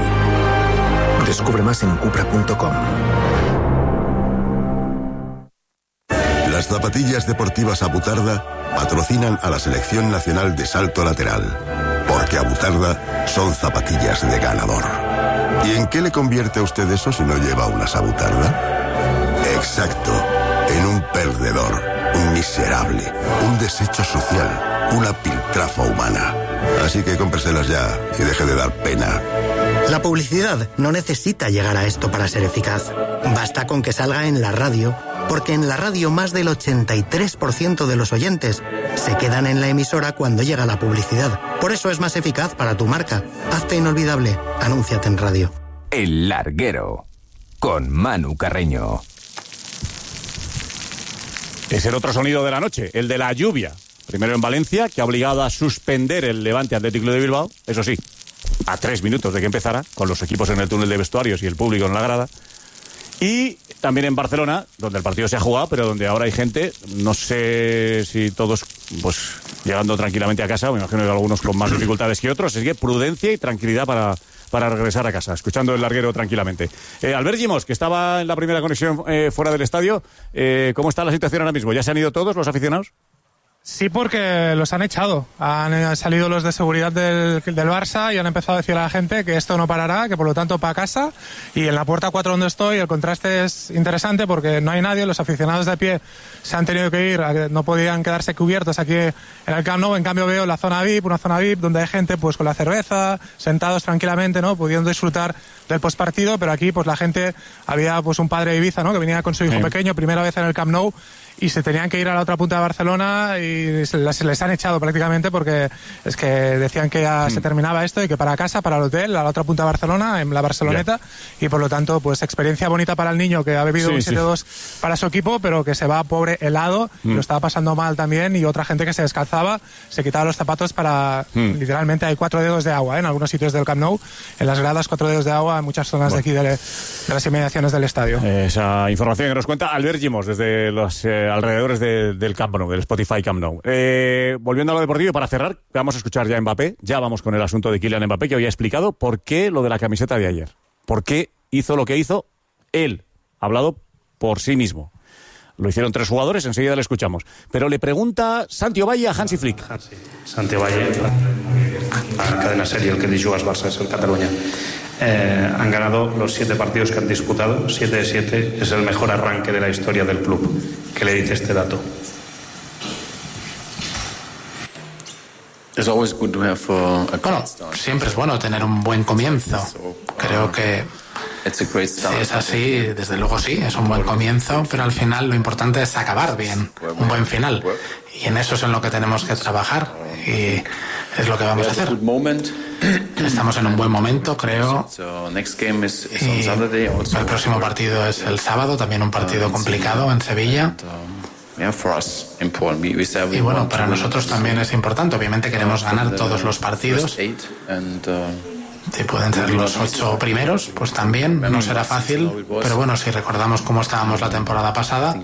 [SPEAKER 25] Descubre más en cupra punto com.
[SPEAKER 1] Las zapatillas deportivas Abutarda patrocinan a la Selección Nacional de Salto Lateral, porque Abutarda son zapatillas de ganador. ¿Y en qué le convierte a usted eso si no lleva unas Abutarda? Exacto, en un perdedor, un miserable, un desecho social, una piltrafa humana. Así que cómpreselas ya y deje de dar pena.
[SPEAKER 2] La publicidad no necesita llegar a esto para ser eficaz. Basta con que salga en la radio, porque en la radio más del ochenta y tres por ciento de los oyentes se quedan en la emisora cuando llega la publicidad. Por eso es más eficaz para tu marca. Hazte inolvidable. Anúnciate en radio.
[SPEAKER 18] El Larguero, con Manu Carreño.
[SPEAKER 4] Es el otro sonido de la noche, el de la lluvia. Primero en Valencia, que ha obligado a suspender el Levante Atlético de Bilbao, eso sí, a tres minutos de que empezara, con los equipos en el túnel de vestuarios y el público en la grada. Y también en Barcelona, donde el partido se ha jugado, pero donde ahora hay gente, no sé si todos pues llegando tranquilamente a casa, me imagino que algunos con más dificultades que otros, así que prudencia y tranquilidad para, para regresar a casa, escuchando el Larguero tranquilamente. Eh, Albert Gimos, que estaba en la primera conexión eh, fuera del estadio, eh, ¿cómo está la situación ahora mismo? ¿Ya se han ido todos los aficionados?
[SPEAKER 3] Sí, porque los han echado. Han salido los de seguridad del, del Barça y han empezado a decir a la gente que esto no parará, que por lo tanto para casa. Y en la puerta cuatro donde estoy el contraste es interesante porque no hay nadie. Los aficionados de a pie se han tenido que ir, no podían quedarse cubiertos aquí en el Camp Nou. En cambio veo la zona V I P, una zona V I P donde hay gente pues con la cerveza, sentados tranquilamente, ¿no? Pudiendo disfrutar del postpartido. Pero aquí pues la gente, había pues un padre de Ibiza, ¿no? Que venía con su hijo sí. pequeño, primera vez en el Camp Nou, y se tenían que ir a la otra punta de Barcelona y se les, se les han echado prácticamente porque es que decían que ya mm. se terminaba esto y que para casa, para el hotel, a la otra punta de Barcelona, en la Barceloneta, yeah. y por lo tanto, pues experiencia bonita para el niño que ha bebido sí, un siete dos sí. para su equipo, pero que se va pobre helado, mm. lo estaba pasando mal también, y otra gente que se descalzaba, se quitaba los zapatos para, mm. literalmente hay cuatro dedos de agua, ¿eh? En algunos sitios del Camp Nou, en las gradas cuatro dedos de agua en muchas zonas bueno. de aquí de, de las inmediaciones del estadio.
[SPEAKER 4] Esa información que nos cuenta Albert Gimos desde los eh, alrededores de, del Camp Nou, del Spotify Camp Nou. Eh, volviendo a lo deportivo, para cerrar, vamos a escuchar ya a Mbappé, ya vamos con el asunto de Kylian Mbappé, que hoy ha explicado por qué lo de la camiseta de ayer, por qué hizo lo que hizo él, ha hablado por sí mismo. Lo hicieron tres jugadores, enseguida le escuchamos. Pero le pregunta Santi Ovalle a Hansi Flick.
[SPEAKER 8] Santi Ovalle, a cadena serie, el que dice Jugas Barça es el Cataluña. Eh, han ganado los siete partidos que han disputado, siete de siete, es el mejor arranque de la historia del club. ¿Qué le dice este dato?
[SPEAKER 13] Bueno, siempre es bueno tener un buen comienzo. Creo que si es así, desde luego sí, es un buen comienzo, pero al final lo importante es acabar bien, un buen final. Y en eso es en lo que tenemos que trabajar y es lo que vamos a hacer. Estamos en un buen momento, creo. Y el próximo partido es el sábado, también un partido complicado en Sevilla. Y bueno, para nosotros también es importante. Obviamente queremos ganar todos los partidos. Si pueden ser los ocho primeros, pues también no será fácil. Pero bueno, si recordamos cómo estábamos la temporada pasada,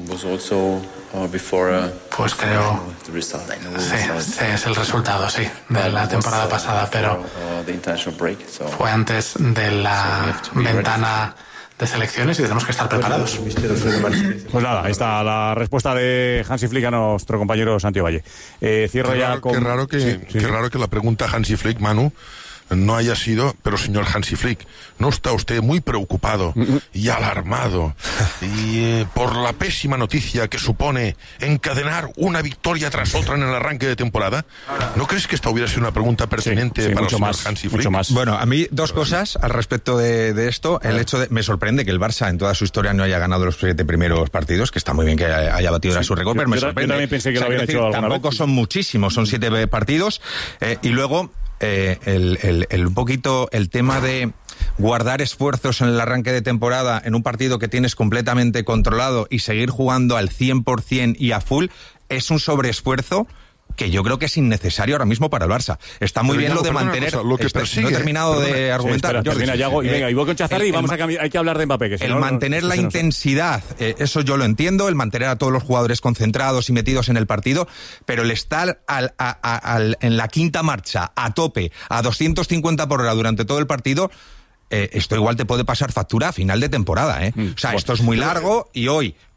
[SPEAKER 13] pues creo sí, sí, es el resultado, sí, de la temporada pasada, pero fue antes de la ventana de selecciones y tenemos que estar preparados.
[SPEAKER 4] Pues nada, ahí está la respuesta de Hansi Flick a nuestro compañero Santi Ovalle. Eh, cierro
[SPEAKER 9] qué
[SPEAKER 4] ya
[SPEAKER 9] raro,
[SPEAKER 4] con...
[SPEAKER 9] Qué raro que,
[SPEAKER 4] sí, sí,
[SPEAKER 9] qué raro que la pregunta Hansi Flick, Manu, no haya sido, pero señor Hansi Flick, ¿no está usted muy preocupado y alarmado y eh, por la pésima noticia que supone encadenar una victoria tras otra en el arranque de temporada? ¿No crees que esta hubiera sido una pregunta pertinente sí, sí, para el señor más, Hansi Flick?
[SPEAKER 5] Más. Bueno, a mí dos cosas al respecto de, de esto. El hecho de, me sorprende que el Barça en toda su historia no haya ganado los siete primeros partidos, que está muy bien que haya batido sí, su récord, pero me yo, sorprende.
[SPEAKER 4] Yo también pensé que o sea, lo habían hecho alguna
[SPEAKER 5] Tampoco
[SPEAKER 4] vez.
[SPEAKER 5] Son muchísimos, son siete partidos eh, y luego Eh, el, el, el un poquito el tema de guardar esfuerzos en el arranque de temporada en un partido que tienes completamente controlado y seguir jugando al cien por ciento y a full es un sobreesfuerzo que yo creo que es innecesario ahora mismo para el Barça. Está muy
[SPEAKER 9] pero
[SPEAKER 5] bien
[SPEAKER 9] ya,
[SPEAKER 5] lo de mantener...
[SPEAKER 9] Cosa, lo que persigue,
[SPEAKER 5] no he terminado
[SPEAKER 9] perdona,
[SPEAKER 5] de argumentar.
[SPEAKER 4] Sí, espera, termina, Yago, y
[SPEAKER 5] eh,
[SPEAKER 4] venga, y voy con Chazarri y vamos
[SPEAKER 5] el,
[SPEAKER 4] a cambiar. Hay que hablar de Mbappé. Que si
[SPEAKER 5] el
[SPEAKER 4] no,
[SPEAKER 5] mantener
[SPEAKER 4] no,
[SPEAKER 5] la
[SPEAKER 4] no
[SPEAKER 5] intensidad, eh, eso yo lo entiendo, el mantener a todos los jugadores concentrados y metidos en el partido, pero el estar al, a, a, al, en la quinta marcha, a tope, a doscientos cincuenta por hora durante todo el partido... Eh, esto igual te puede pasar factura a final de temporada, ¿eh? Mm, o sea, bueno, esto es muy largo y hoy,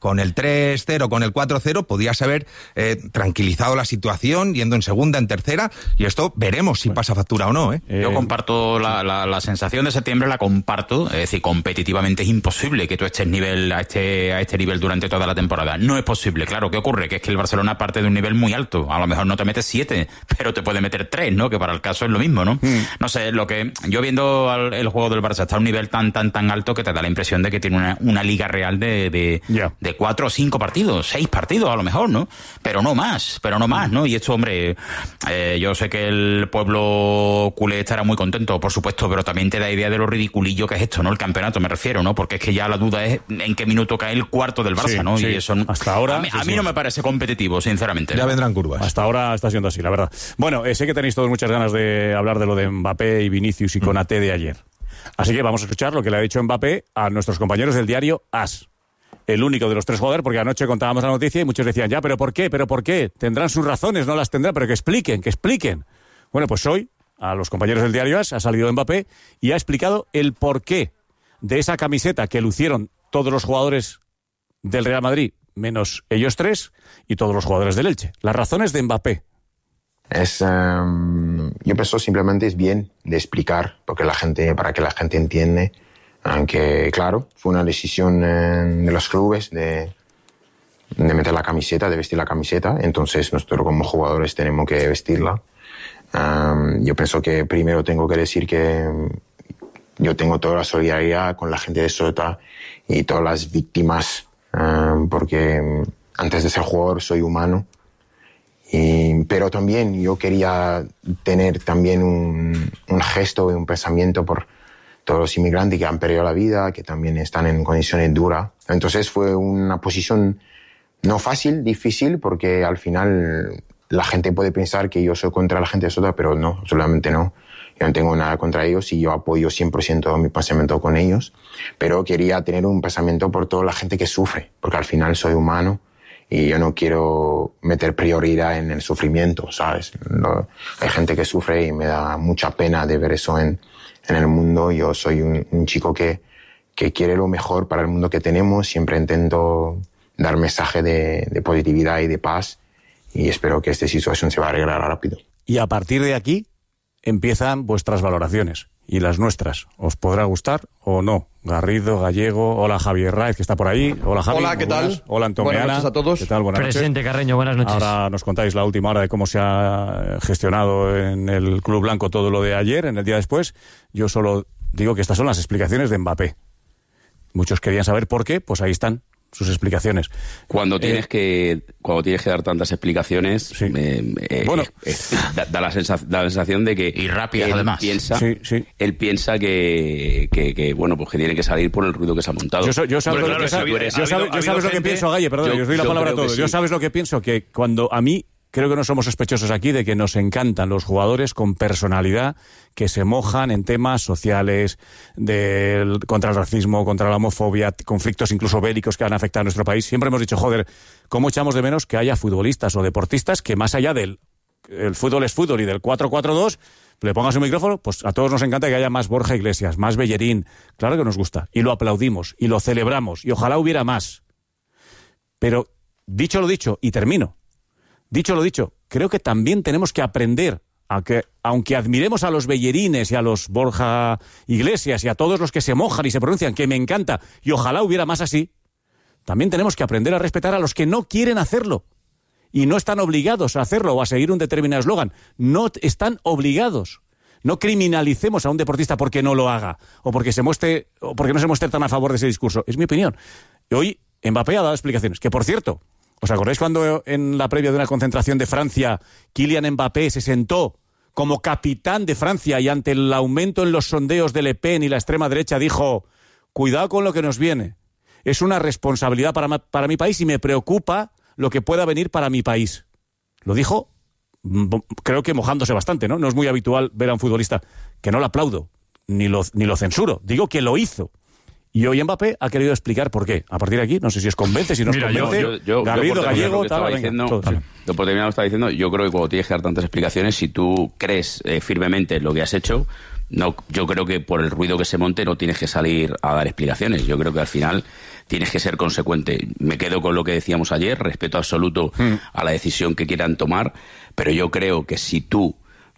[SPEAKER 5] con el tres cero, con el cuatro cero, podías haber eh, tranquilizado la situación, yendo en segunda, en tercera, y esto veremos si pasa factura o no. ¿eh?
[SPEAKER 6] Yo comparto la, la, la sensación de septiembre, la comparto, es decir, competitivamente es imposible que tú estés nivel, a, este, a este nivel durante toda la temporada. No es posible, claro. ¿Qué ocurre? Que es que el Barcelona parte de un nivel muy alto. A lo mejor no te metes siete, pero te puede meter tres, ¿no? Que para el caso es lo mismo, ¿no? Mm. No sé, lo que yo viendo al, el juego del Barça está a un nivel tan, tan, tan alto que te da la impresión de que tiene una, una liga real de, de, yeah. de cuatro o cinco partidos, seis partidos a lo mejor, ¿no? Pero no más, pero no más, ¿no? Y esto, hombre, eh, yo sé que el pueblo culé estará muy contento, por supuesto, pero también te da idea de lo ridiculillo que es esto, ¿no? El campeonato, me refiero, ¿no? Porque es que ya la duda es en qué minuto cae el cuarto del Barça, sí, ¿no? Sí. Y eso
[SPEAKER 4] hasta ahora
[SPEAKER 6] a mí,
[SPEAKER 4] sí,
[SPEAKER 6] a mí
[SPEAKER 4] sí.
[SPEAKER 6] no me parece competitivo, sinceramente.
[SPEAKER 5] Ya
[SPEAKER 6] ¿no?
[SPEAKER 5] vendrán curvas.
[SPEAKER 4] Hasta ahora está siendo así, la verdad. Bueno, eh, sé que tenéis todos muchas ganas de hablar de lo de Mbappé y Vinicius y mm. Konaté de ayer. Así que vamos a escuchar lo que le ha dicho Mbappé a nuestros compañeros del diario AS. El único de los tres jugadores, porque anoche contábamos la noticia y muchos decían, ya, pero ¿por qué? ¿Pero por qué? Tendrán sus razones, no las tendrán, pero que expliquen, que expliquen. Bueno, pues hoy, a los compañeros del diario AS, ha salido Mbappé y ha explicado el porqué de esa camiseta que lucieron todos los jugadores del Real Madrid, menos ellos tres, y todos los jugadores del Elche. Las razones de Mbappé.
[SPEAKER 7] Es, um, yo pienso simplemente es bien de explicar, porque la gente, para que la gente entiende, aunque claro, fue una decisión eh, de los clubes de, de meter la camiseta, de vestir la camiseta, entonces nosotros como jugadores tenemos que vestirla. Um, yo pienso que primero tengo que decir que yo tengo toda la solidaridad con la gente de Sota y todas las víctimas, um, porque antes de ser jugador soy humano. Y, pero también yo quería tener también un, un gesto y un pensamiento por todos los inmigrantes que han perdido la vida, que también están en condiciones duras. Entonces fue una posición no fácil, difícil, porque al final la gente puede pensar que yo soy contra la gente de Sota, pero no, absolutamente no. Yo no tengo nada contra ellos y yo apoyo cien por ciento mi pensamiento con ellos, pero quería tener un pensamiento por toda la gente que sufre, porque al final soy humano. Y yo no quiero meter prioridad en el sufrimiento, ¿sabes? No, hay gente que sufre y me da mucha pena de ver eso en, en el mundo. Yo soy un, un chico que, que quiere lo mejor para el mundo que tenemos. Siempre intento dar mensaje de, de positividad y de paz. Y espero que esta situación se va a arreglar rápido.
[SPEAKER 4] Y a partir de aquí empiezan vuestras valoraciones. Y las nuestras. ¿Os podrá gustar o no? Garrido, Gallego, hola Javier Raez, que está por ahí. Hola Javi.
[SPEAKER 10] Hola, ¿qué tal?
[SPEAKER 4] Buenas. Hola Antonio.
[SPEAKER 10] Buenas noches a todos.
[SPEAKER 4] ¿Qué tal? Buenas
[SPEAKER 10] Presidente
[SPEAKER 4] noches.
[SPEAKER 10] Carreño, buenas noches.
[SPEAKER 4] Ahora nos contáis la última hora de cómo se ha gestionado en el Club Blanco todo lo de ayer, en el día después. Yo solo digo que estas son las explicaciones de Mbappé. Muchos querían saber por qué, pues ahí están sus explicaciones.
[SPEAKER 11] Cuando tienes
[SPEAKER 4] eh,
[SPEAKER 11] que cuando tienes que dar tantas explicaciones, sí. eh, eh,
[SPEAKER 4] bueno,
[SPEAKER 11] eh, da, da, la sensación, da la sensación de que
[SPEAKER 6] y rápidas
[SPEAKER 11] él
[SPEAKER 6] además.
[SPEAKER 11] Piensa,
[SPEAKER 4] sí, sí.
[SPEAKER 11] Él piensa que, que, que bueno, pues que tiene que salir por el ruido que se ha montado.
[SPEAKER 4] Yo, so, yo sabes bueno, lo, claro, yo, yo, sabes, yo sabes lo que pienso, Galle, perdón, yo os doy la palabra a todos. Sí. Yo sabes lo que pienso, que cuando a mí creo que no somos sospechosos aquí de que nos encantan los jugadores con personalidad que se mojan en temas sociales, de, contra el racismo, contra la homofobia, conflictos incluso bélicos que han afectado a nuestro país. Siempre hemos dicho, joder, ¿cómo echamos de menos que haya futbolistas o deportistas que más allá del el fútbol es fútbol y del cuatro cuatro dos, le pongas un micrófono? Pues a todos nos encanta que haya más Borja Iglesias, más Bellerín. Claro que nos gusta. Y lo aplaudimos y lo celebramos. Y ojalá hubiera más. Pero, dicho lo dicho, y termino. Dicho lo dicho, creo que también tenemos que aprender a que, aunque admiremos a los Bellerines y a los Borja Iglesias y a todos los que se mojan y se pronuncian, que me encanta, y ojalá hubiera más así, también tenemos que aprender a respetar a los que no quieren hacerlo y no están obligados a hacerlo o a seguir un determinado eslogan. No están obligados. No criminalicemos a un deportista porque no lo haga o porque se muestre o porque no se muestre tan a favor de ese discurso. Es mi opinión. Y hoy Mbappé ha dado explicaciones. Que, por cierto, ¿os acordáis cuando en la previa de una concentración de Francia Kylian Mbappé se sentó como capitán de Francia y ante el aumento en los sondeos de Le Pen y la extrema derecha dijo: cuidado con lo que nos viene? Es una responsabilidad para, para mi país y me preocupa lo que pueda venir para mi país. Lo dijo, creo que mojándose bastante, ¿no? No es muy habitual ver a un futbolista, que no lo aplaudo, ni lo, ni lo censuro, digo que lo hizo. Y hoy Mbappé ha querido explicar por qué. A parir de aquí, no sé si os convence, si no os
[SPEAKER 11] Mira,
[SPEAKER 10] convence.
[SPEAKER 11] Yo, yo, yo,
[SPEAKER 10] Garrido,
[SPEAKER 11] yo
[SPEAKER 10] Gallego,
[SPEAKER 11] tal, venga, diciendo, todo, sí. Yo por terminar lo estaba diciendo, yo creo que cuando tienes que dar tantas explicaciones, si tú crees eh, firmemente en lo que has hecho, no, yo creo que por el ruido que se monte no tienes que salir a dar explicaciones. Yo creo que al final tienes que ser consecuente. Me quedo con lo que decíamos ayer, respeto absoluto mm. a la decisión que quieran tomar, pero yo creo que si tú,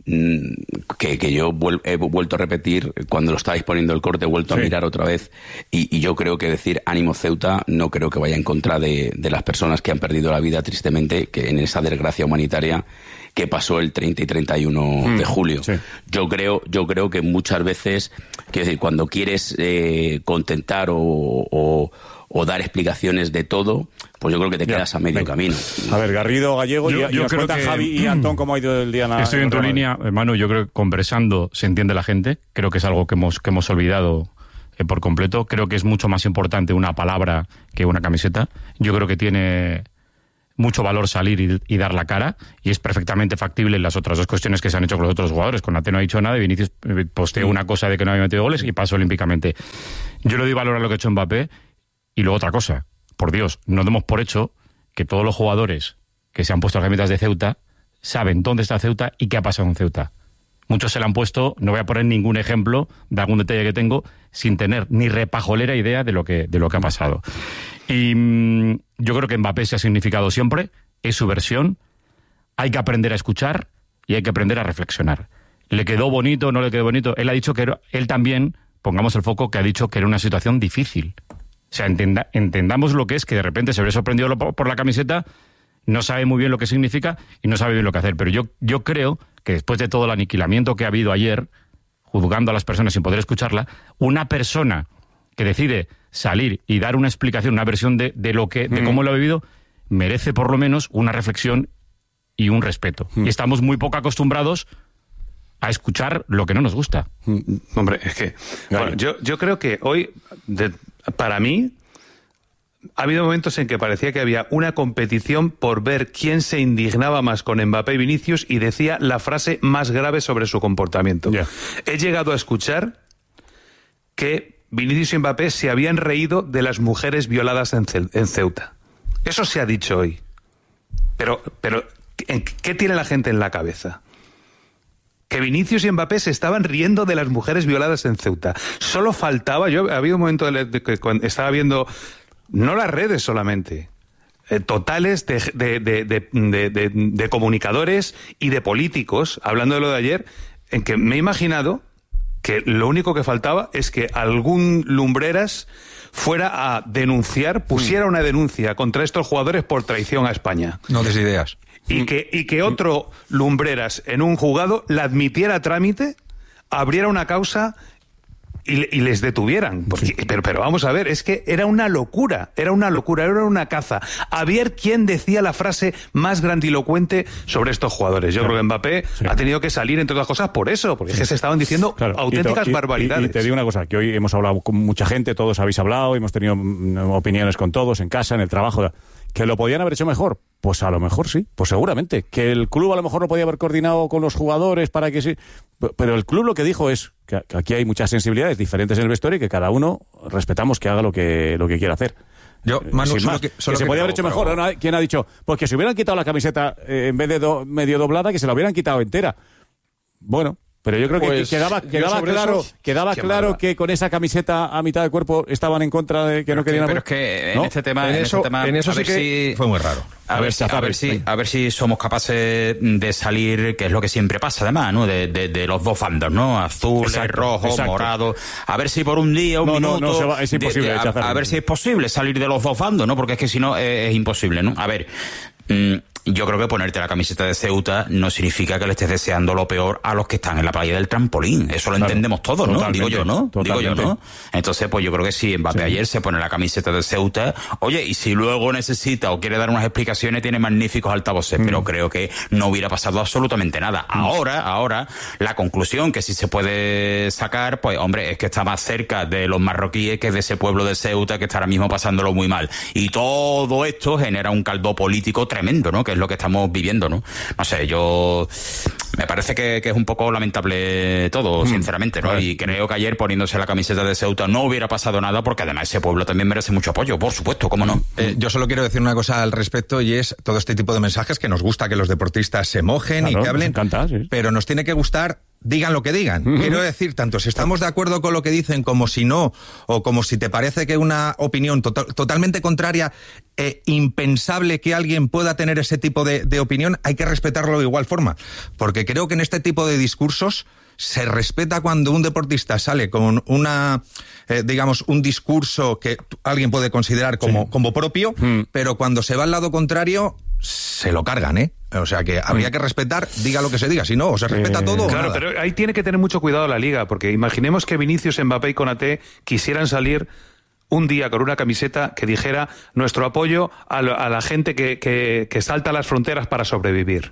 [SPEAKER 11] que, que yo vuel, he vuelto a repetir, cuando lo estabais poniendo el corte, he vuelto sí. a mirar otra vez, y, y yo creo que decir ánimo Ceuta no creo que vaya en contra de, de las personas que han perdido la vida tristemente, que en esa desgracia humanitaria que pasó el treinta y treinta y uno mm, de julio. Sí. Yo creo, yo creo que muchas veces, quiero decir, cuando quieres eh, contentar o, o, o dar explicaciones de todo, pues yo creo que te ya, quedas a medio venga. camino.
[SPEAKER 4] A ver, Garrido, Gallego,
[SPEAKER 10] yo,
[SPEAKER 4] y,
[SPEAKER 10] yo
[SPEAKER 4] y nos
[SPEAKER 10] creo
[SPEAKER 4] cuentan
[SPEAKER 10] que,
[SPEAKER 4] Javi y Antón cómo ha ido el día. En
[SPEAKER 10] Estoy en tu línea, Manu. Yo creo que conversando se entiende la gente. Creo que es algo que hemos, que hemos olvidado eh, por completo. Creo que es mucho más importante una palabra que una camiseta. Yo creo que tiene mucho valor salir y, y dar la cara, y es perfectamente factible en las otras dos cuestiones que se han hecho con los otros jugadores. Con Ate no ha dicho nada y Vinicius posteó una cosa de que no había metido goles y pasó olímpicamente. Yo le doy valor a lo que ha hecho Mbappé, y luego otra cosa. Por Dios, no demos por hecho que todos los jugadores que se han puesto las camisetas de Ceuta saben dónde está Ceuta y qué ha pasado en Ceuta. Muchos se la han puesto, no voy a poner ningún ejemplo de algún detalle que tengo, sin tener ni repajolera idea de lo que, de lo que ha pasado. Y mmm, yo creo que Mbappé se ha significado siempre, es su versión, hay que aprender a escuchar y hay que aprender a reflexionar. ¿Le quedó bonito o no le quedó bonito? Él ha dicho que era, él también, pongamos el foco, que ha dicho que era una situación difícil. O sea, entenda, entendamos lo que es que de repente se ve sorprendido por, por la camiseta, no sabe muy bien lo que significa y no sabe bien lo que hacer. Pero yo, yo creo que después de todo el aniquilamiento que ha habido ayer, juzgando a las personas sin poder escucharla, una persona que decide salir y dar una explicación, una versión de, de lo que, de mm. cómo lo ha vivido, merece por lo menos una reflexión y un respeto. Mm. Y estamos muy poco acostumbrados a escuchar lo que no nos gusta.
[SPEAKER 12] Mm. Hombre, es que bueno, yo, yo creo que hoy, de, para mí, ha habido momentos en que parecía que había una competición por ver quién se indignaba más con Mbappé y Vinicius y decía la frase más grave sobre su comportamiento. Yeah. He llegado a escuchar que Vinicius y Mbappé se habían reído de las mujeres violadas en, Ce- en Ceuta. Eso se ha dicho hoy. Pero, pero ¿qué tiene la gente en la cabeza? Que Vinicius y Mbappé se estaban riendo de las mujeres violadas en Ceuta. Solo faltaba, yo había un momento de, de que cuando estaba viendo, no las redes solamente, eh, totales de, de, de, de, de, de, de comunicadores y de políticos, hablando de lo de ayer, en que me he imaginado que lo único que faltaba es que algún Lumbreras fuera a denunciar, pusiera una denuncia contra estos jugadores por traición a España.
[SPEAKER 5] No des ideas.
[SPEAKER 12] Y que, y que otro Lumbreras en un juzgado la admitiera a trámite, abriera una causa y, y les detuvieran. Porque, pero, pero vamos a ver, es que era una locura, era una locura, era una caza. A ver quién decía la frase más grandilocuente sobre estos jugadores. Yo claro. creo que Mbappé sí. ha tenido que salir, entre otras cosas, por eso, porque sí. es que se estaban diciendo claro. auténticas y te, barbaridades.
[SPEAKER 4] Y, y te digo una cosa, que hoy hemos hablado con mucha gente, todos habéis hablado, hemos tenido opiniones con todos, en casa, en el trabajo. ¿Que lo podían haber hecho mejor? Pues a lo mejor sí, pues seguramente. ¿Que el club a lo mejor no podía haber coordinado con los jugadores para que sí? Pero el club lo que dijo es que aquí hay muchas sensibilidades diferentes en el vestuario y que cada uno respetamos que haga lo que, lo que quiera hacer.
[SPEAKER 5] Yo, Manu,
[SPEAKER 4] Sin
[SPEAKER 5] solo
[SPEAKER 4] más,
[SPEAKER 5] que, solo
[SPEAKER 4] que se
[SPEAKER 5] que
[SPEAKER 4] podía
[SPEAKER 5] no,
[SPEAKER 4] haber hecho
[SPEAKER 5] pero...
[SPEAKER 4] mejor. ¿No? ¿Quién ha dicho? Pues que se hubieran quitado la camiseta eh, en vez de do, medio doblada, que se la hubieran quitado entera. Bueno... Pero yo creo pues, que quedaba, quedaba claro, eso, quedaba claro que con esa camiseta a mitad del cuerpo estaban en contra de que
[SPEAKER 6] pero
[SPEAKER 4] no querían.
[SPEAKER 6] Que, pero es que en
[SPEAKER 4] ¿no?
[SPEAKER 6] este tema, en,
[SPEAKER 5] en
[SPEAKER 6] eso,
[SPEAKER 5] este
[SPEAKER 6] tema,
[SPEAKER 5] en eso sí que
[SPEAKER 6] si,
[SPEAKER 5] fue muy raro.
[SPEAKER 6] A, a ver, si, a ver si, a ver si somos capaces de salir, que es lo que siempre pasa, además, ¿no? De, de, de los dos bandos, ¿no? Azul, rojo, morado. A ver si por un día, un
[SPEAKER 4] no,
[SPEAKER 6] minuto.
[SPEAKER 4] No, no, se va, es imposible.
[SPEAKER 6] De, de, a, a ver si es posible salir de los dos bandos, ¿no? Porque es que si no es, es imposible, ¿no? A ver. Mmm, Yo creo que ponerte la camiseta de Ceuta no significa que le estés deseando lo peor a los que están en la playa del trampolín. Eso lo claro, entendemos todos, ¿no? Digo yo, ¿no? Digo yo, ¿no? Entonces, pues yo creo que si Mbappé sí. ayer se pone la camiseta de Ceuta, oye, y si luego necesita o quiere dar unas explicaciones, tiene magníficos altavoces, mm. pero creo que no hubiera pasado absolutamente nada. Mm. Ahora, ahora, la conclusión que sí se puede sacar, pues, hombre, es que está más cerca de los marroquíes que de ese pueblo de Ceuta que está ahora mismo pasándolo muy mal. Y todo esto genera un caldo político tremendo, ¿no? Que es lo que estamos viviendo, ¿no? No sé, yo... Me parece que, que es un poco lamentable todo, sinceramente, ¿no? Y creo que ayer poniéndose la camiseta de Ceuta no hubiera pasado nada, porque además ese pueblo también merece mucho apoyo, por supuesto, ¿cómo no? Eh,
[SPEAKER 5] yo solo quiero decir una cosa al respecto, y es todo este tipo de mensajes que nos gusta que los deportistas se mojen claro, y que hablen,
[SPEAKER 4] encanta, sí.
[SPEAKER 5] pero nos tiene que gustar digan lo que digan. Uh-huh. Quiero decir, tanto si estamos de acuerdo con lo que dicen como si no, o como si te parece que una opinión to- totalmente contraria, eh, impensable que alguien pueda tener ese tipo de, de opinión, hay que respetarlo de igual forma. Porque creo que en este tipo de discursos se respeta cuando un deportista sale con una, eh, digamos, un discurso que alguien puede considerar como, sí. como propio, mm. pero cuando se va al lado contrario, se lo cargan, ¿eh? O sea que habría que respetar, diga lo que se diga, si no, o se respeta eh, todo.
[SPEAKER 12] Claro,
[SPEAKER 5] o nada.
[SPEAKER 12] Pero ahí tiene que tener mucho cuidado la Liga, porque imaginemos que Vinicius, Mbappé y Konaté quisieran salir un día con una camiseta que dijera nuestro apoyo a, lo, a la gente que, que, que salta las fronteras para sobrevivir.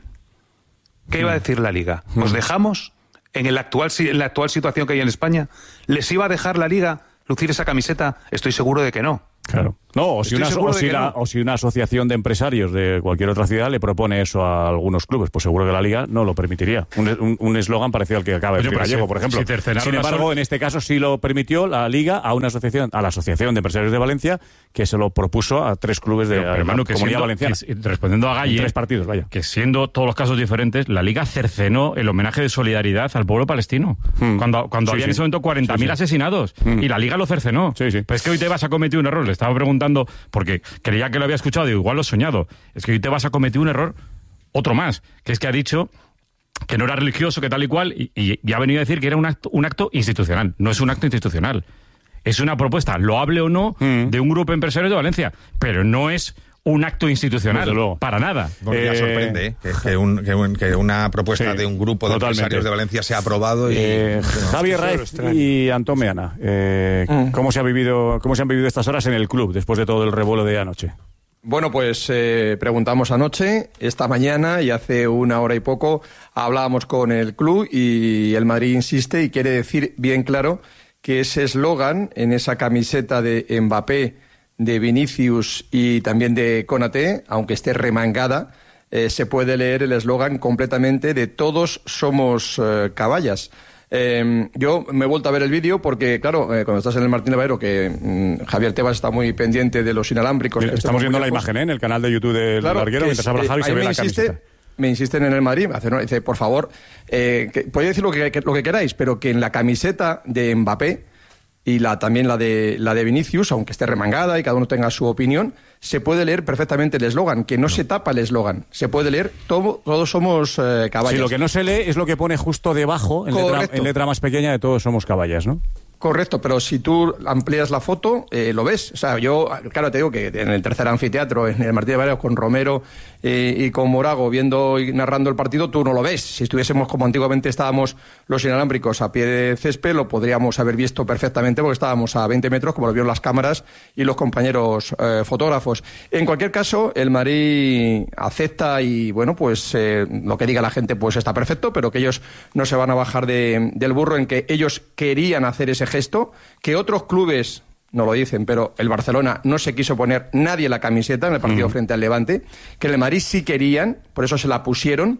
[SPEAKER 12] ¿Qué iba a decir la Liga? ¿Os dejamos? En, el actual, en la actual situación que hay en España, ¿les iba a dejar la Liga lucir esa camiseta? Estoy seguro de que no.
[SPEAKER 4] Claro. No, o si, una, o, si la, no. o si una asociación de empresarios de cualquier otra ciudad le propone eso a algunos clubes, pues seguro que la Liga no lo permitiría. Un eslogan un, parecido al que acaba de decir Gallego, por ejemplo. Si Sin embargo, sol... en este caso sí lo permitió la Liga a una asociación, a la Asociación de Empresarios de Valencia, que se lo propuso a tres clubes de pero, la Comunidad siendo, Valenciana.
[SPEAKER 10] Que, respondiendo a Galle,
[SPEAKER 4] tres partidos, vaya.
[SPEAKER 10] Que siendo todos los casos diferentes, la Liga cercenó el homenaje de solidaridad al pueblo palestino. Hmm. Cuando, cuando sí, había sí. en ese momento cuarenta mil sí, sí. asesinados. Hmm. Y la Liga lo cercenó.
[SPEAKER 4] Sí, sí.
[SPEAKER 10] Pero es que hoy te vas a cometer un error. Le estaba preguntando, porque creía que lo había escuchado, digo, igual lo he soñado. Es que hoy te vas a cometer un error, otro más, que es que ha dicho que no era religioso, que tal y cual, y, y, y ha venido a decir que era un acto, un acto institucional. No es un acto institucional. Es una propuesta, loable o no, mm. de un grupo de empresarios de Valencia, pero no es un acto institucional, luego. Para nada.
[SPEAKER 5] Porque ya eh, sorprende ¿eh? que, que, un, que, un, que una propuesta sí, de un grupo de totalmente. empresarios de Valencia sea aprobado. Y,
[SPEAKER 4] eh, no, Javier Raez y Antón Meana, eh, mm. ¿cómo se ha vivido, cómo se han vivido estas horas en el club después de todo el revuelo de anoche?
[SPEAKER 14] Bueno, pues eh, preguntamos anoche, esta mañana y hace una hora y poco hablábamos con el club y el Madrid insiste y quiere decir bien claro que ese eslogan en esa camiseta de Mbappé, de Vinicius y también de Konaté, aunque esté remangada, eh, se puede leer el eslogan completamente de todos somos eh, caballas. Eh, yo me he vuelto a ver el vídeo porque, claro, eh, cuando estás en el Martín de Valero, que mmm, Javier Tebas está muy pendiente de los inalámbricos.
[SPEAKER 4] Mira, estamos viendo la imagen ¿eh? en el canal de YouTube del claro, Larguero, mientras habla Javi, eh, se ve la
[SPEAKER 14] insiste,
[SPEAKER 4] camiseta.
[SPEAKER 14] Me insisten en el Madrid, hace, ¿no? Dice, por favor, eh, que, podéis decir lo que, que, lo que queráis, pero que en la camiseta de Mbappé y la también la de la de Vinicius, aunque esté remangada y cada uno tenga su opinión, se puede leer perfectamente el eslogan, que no, no se tapa el eslogan, se puede leer todo, todos somos eh, caballas.
[SPEAKER 4] Sí, lo que no se lee es lo que pone justo debajo, en letra, en letra más pequeña, de todos somos caballas, ¿no?
[SPEAKER 14] Correcto, pero si tú amplías la foto, eh, lo ves. O sea, yo, claro, te digo que en el tercer anfiteatro, en el Martín de Valero, con Romero eh, y con Morago viendo y narrando el partido, tú no lo ves. Si estuviésemos como antiguamente estábamos los inalámbricos a pie de césped, lo podríamos haber visto perfectamente porque estábamos a veinte metros, como lo vieron las cámaras y los compañeros eh, fotógrafos. En cualquier caso, el Madrid acepta y, bueno, pues eh, lo que diga la gente pues está perfecto, pero que ellos no se van a bajar de, del burro en que ellos querían hacer ese gesto, que otros clubes no lo dicen, pero el Barcelona no se quiso poner nadie la camiseta en el partido mm. frente al Levante, que el Madrid sí querían, por eso se la pusieron,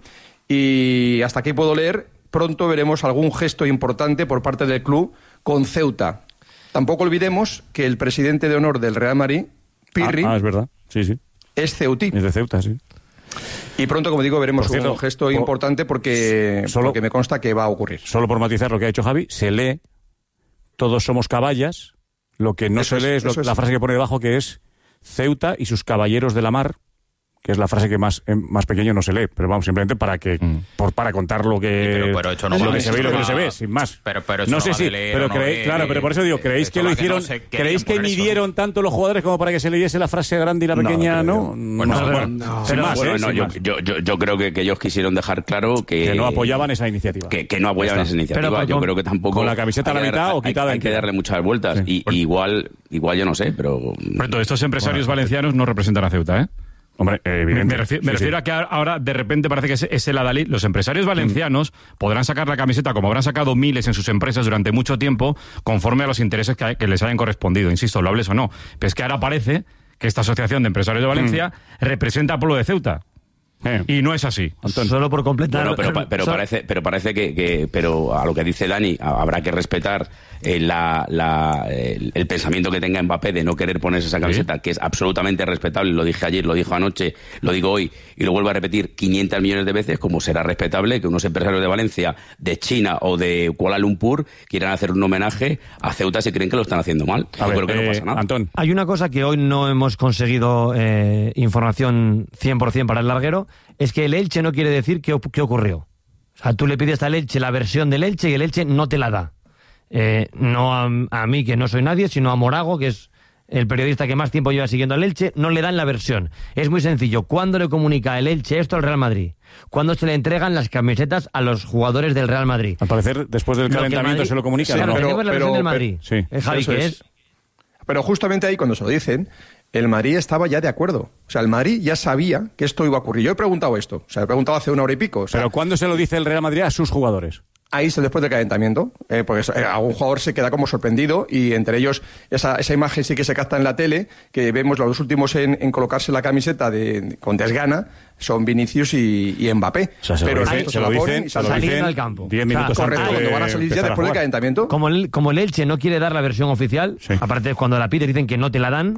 [SPEAKER 14] y hasta aquí puedo leer, pronto veremos algún gesto importante por parte del club con Ceuta. Tampoco olvidemos que el presidente de honor del Real Madrid, Pirri,
[SPEAKER 4] ah, ah, es verdad, sí, sí.
[SPEAKER 14] es ceutí.
[SPEAKER 4] Es de Ceuta, sí.
[SPEAKER 14] Y pronto, como digo, veremos cierto, un gesto por, importante porque, solo, porque me consta que va a ocurrir.
[SPEAKER 4] Solo por matizar lo que ha hecho Javi, se lee todos somos caballas, lo que no eso se lee es, es, lo, es la frase que pone debajo, que es Ceuta y sus caballeros de la mar, que es la frase que más eh, más pequeño no se lee, pero vamos, simplemente para que mm. por para contar lo que,
[SPEAKER 6] pero, pero hecho no
[SPEAKER 4] lo
[SPEAKER 6] lo
[SPEAKER 4] que se ve y lo que no se ve, sin más.
[SPEAKER 6] Pero, pero
[SPEAKER 4] no
[SPEAKER 6] no
[SPEAKER 4] sé si, pero
[SPEAKER 6] no
[SPEAKER 4] creéis,
[SPEAKER 6] ve,
[SPEAKER 4] claro, pero por eso digo, ¿creéis que lo hicieron? Que no ¿Creéis que midieron eso, tanto los jugadores como para que se leyese la frase grande y la pequeña? No, no,
[SPEAKER 6] bueno,
[SPEAKER 4] no,
[SPEAKER 6] bueno, no, sin más, bueno, eh, no, sin yo, más. Yo, yo, yo creo que, que ellos quisieron dejar claro que
[SPEAKER 4] que no apoyaban esa iniciativa,
[SPEAKER 6] que, que no apoyaban esa iniciativa. Pero, yo con, creo que tampoco
[SPEAKER 4] con la camiseta a la mitad o quitada.
[SPEAKER 6] Hay que darle muchas vueltas y igual igual yo no sé, pero
[SPEAKER 10] pero estos empresarios valencianos no representan a Ceuta, ¿eh?
[SPEAKER 4] Hombre, evidente.
[SPEAKER 10] Me refiero, me
[SPEAKER 4] sí,
[SPEAKER 10] refiero
[SPEAKER 4] sí.
[SPEAKER 10] a que ahora de repente parece que es, es el adalid. Los empresarios valencianos mm. podrán sacar la camiseta como habrán sacado miles en sus empresas durante mucho tiempo, conforme a los intereses que, que les hayan correspondido. Insisto, lo hables o no. Pero es que ahora parece que esta asociación de empresarios de Valencia mm. representa al pueblo de Ceuta. Eh. Y no es así.
[SPEAKER 15] Antón. Solo por completar.
[SPEAKER 11] Bueno, pero, pero parece, pero parece que, que, pero a lo que dice Dani, habrá que respetar eh, la, la, el, el pensamiento que tenga Mbappé de no querer ponerse esa camiseta, ¿sí? Que es absolutamente respetable. Lo dije ayer, lo dijo anoche, lo digo hoy y lo vuelvo a repetir quinientos millones de veces, como será respetable que unos empresarios de Valencia, de China o de Kuala Lumpur quieran hacer un homenaje a Ceuta si creen que lo están haciendo mal.
[SPEAKER 10] A
[SPEAKER 11] Yo
[SPEAKER 10] ver,
[SPEAKER 11] creo que
[SPEAKER 10] eh,
[SPEAKER 11] no pasa nada.
[SPEAKER 10] Antón.
[SPEAKER 15] Hay una cosa que hoy no hemos conseguido eh, información cien por ciento para el larguero, es que el Elche no quiere decir qué, qué ocurrió. O sea, tú le pides al Elche la versión del Elche y el Elche no te la da. Eh, no a, a mí, que no soy nadie, sino a Morago, que es el periodista que más tiempo lleva siguiendo al Elche, no le dan la versión. Es muy sencillo. ¿Cuándo le comunica el Elche esto al Real Madrid? ¿Cuándo se le entregan las camisetas a los jugadores del Real Madrid?
[SPEAKER 4] Al parecer, después del
[SPEAKER 15] Lo
[SPEAKER 4] calentamiento
[SPEAKER 15] Madrid,
[SPEAKER 4] se lo comunica.
[SPEAKER 15] Claro,
[SPEAKER 4] ¿no?
[SPEAKER 15] tenemos
[SPEAKER 14] Pero,
[SPEAKER 15] la versión
[SPEAKER 14] pero,
[SPEAKER 15] del Madrid.
[SPEAKER 4] Sí.
[SPEAKER 15] Eh, Javi,
[SPEAKER 14] Eso
[SPEAKER 15] ¿qué
[SPEAKER 14] es.
[SPEAKER 15] es?
[SPEAKER 14] Pero justamente ahí, cuando se lo dicen, el Madrid estaba ya de acuerdo. O sea, el Madrid ya sabía que esto iba a ocurrir. Yo he preguntado esto. O sea, he preguntado hace una hora y pico. O sea,
[SPEAKER 4] Pero ¿cuándo se lo dice el Real Madrid a sus jugadores?
[SPEAKER 14] ahí es después del calentamiento, eh, porque eh, algún jugador se queda como sorprendido y entre ellos esa, esa imagen sí que se capta en la tele, que vemos los dos últimos en, en colocarse la camiseta de, con desgana, son Vinicius y, y Mbappé.
[SPEAKER 4] O sea, se
[SPEAKER 14] pero
[SPEAKER 4] lo dicen, se lo dicen, se lo dicen
[SPEAKER 15] al campo.
[SPEAKER 4] diez minutos
[SPEAKER 15] o sea,
[SPEAKER 4] antes
[SPEAKER 14] correcto,
[SPEAKER 4] de
[SPEAKER 14] cuando van a salir ya después del calentamiento.
[SPEAKER 15] Como el, como el Elche no quiere dar la versión oficial,
[SPEAKER 4] sí.
[SPEAKER 15] aparte cuando la pide dicen que no te la dan,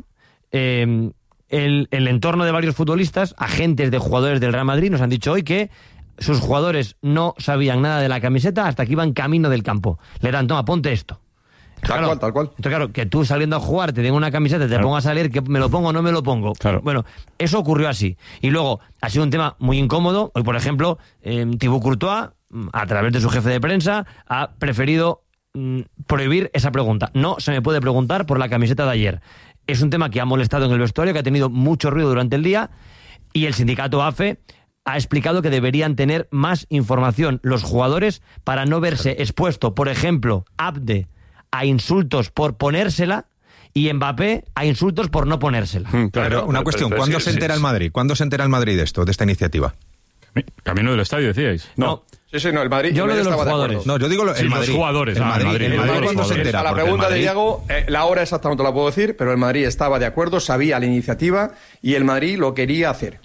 [SPEAKER 15] eh, el, el entorno de varios futbolistas, agentes de jugadores del Real Madrid, nos han dicho hoy que sus jugadores no sabían nada de la camiseta hasta que iban camino del campo. Le dan, toma, ponte esto.
[SPEAKER 14] Tal
[SPEAKER 15] claro,
[SPEAKER 14] cual, tal cual.
[SPEAKER 15] Entonces, claro, que tú saliendo a jugar te den una camiseta, te
[SPEAKER 4] claro.
[SPEAKER 15] pongas a leer que me lo pongo o no me lo pongo.
[SPEAKER 4] Claro.
[SPEAKER 15] Bueno, eso ocurrió así. Y luego, ha sido un tema muy incómodo. Hoy, por ejemplo, eh, Thibaut Courtois, a través de su jefe de prensa, ha preferido mm, prohibir esa pregunta. No se me puede preguntar por la camiseta de ayer. Es un tema que ha molestado en el vestuario, que ha tenido mucho ruido durante el día, y el sindicato A F E ha explicado que deberían tener más información los jugadores para no verse expuesto, por ejemplo, Abde a insultos por ponérsela y Mbappé a insultos por no ponérsela.
[SPEAKER 5] Mm, claro, pero una cuestión, pero, pero, ¿cuándo sí, se entera sí, el Madrid? ¿Cuándo se entera el Madrid de esto, de esta iniciativa?
[SPEAKER 10] Camino del estadio, decíais.
[SPEAKER 15] No. no.
[SPEAKER 14] Sí, sí, no, el Madrid.
[SPEAKER 15] Yo
[SPEAKER 14] el
[SPEAKER 15] hablo
[SPEAKER 14] Madrid
[SPEAKER 15] de los jugadores.
[SPEAKER 14] De
[SPEAKER 5] no, yo digo lo, el
[SPEAKER 10] sí,
[SPEAKER 5] Madrid.
[SPEAKER 10] Los jugadores.
[SPEAKER 5] El
[SPEAKER 10] Ah,
[SPEAKER 5] Madrid,
[SPEAKER 10] Madrid,
[SPEAKER 5] el Madrid,
[SPEAKER 10] Madrid
[SPEAKER 5] ¿cuándo se entera?
[SPEAKER 14] A la pregunta
[SPEAKER 5] Madrid...
[SPEAKER 14] de Iago, eh, la hora exactamente no la puedo decir, pero el Madrid estaba de acuerdo, sabía la iniciativa y el Madrid lo quería hacer.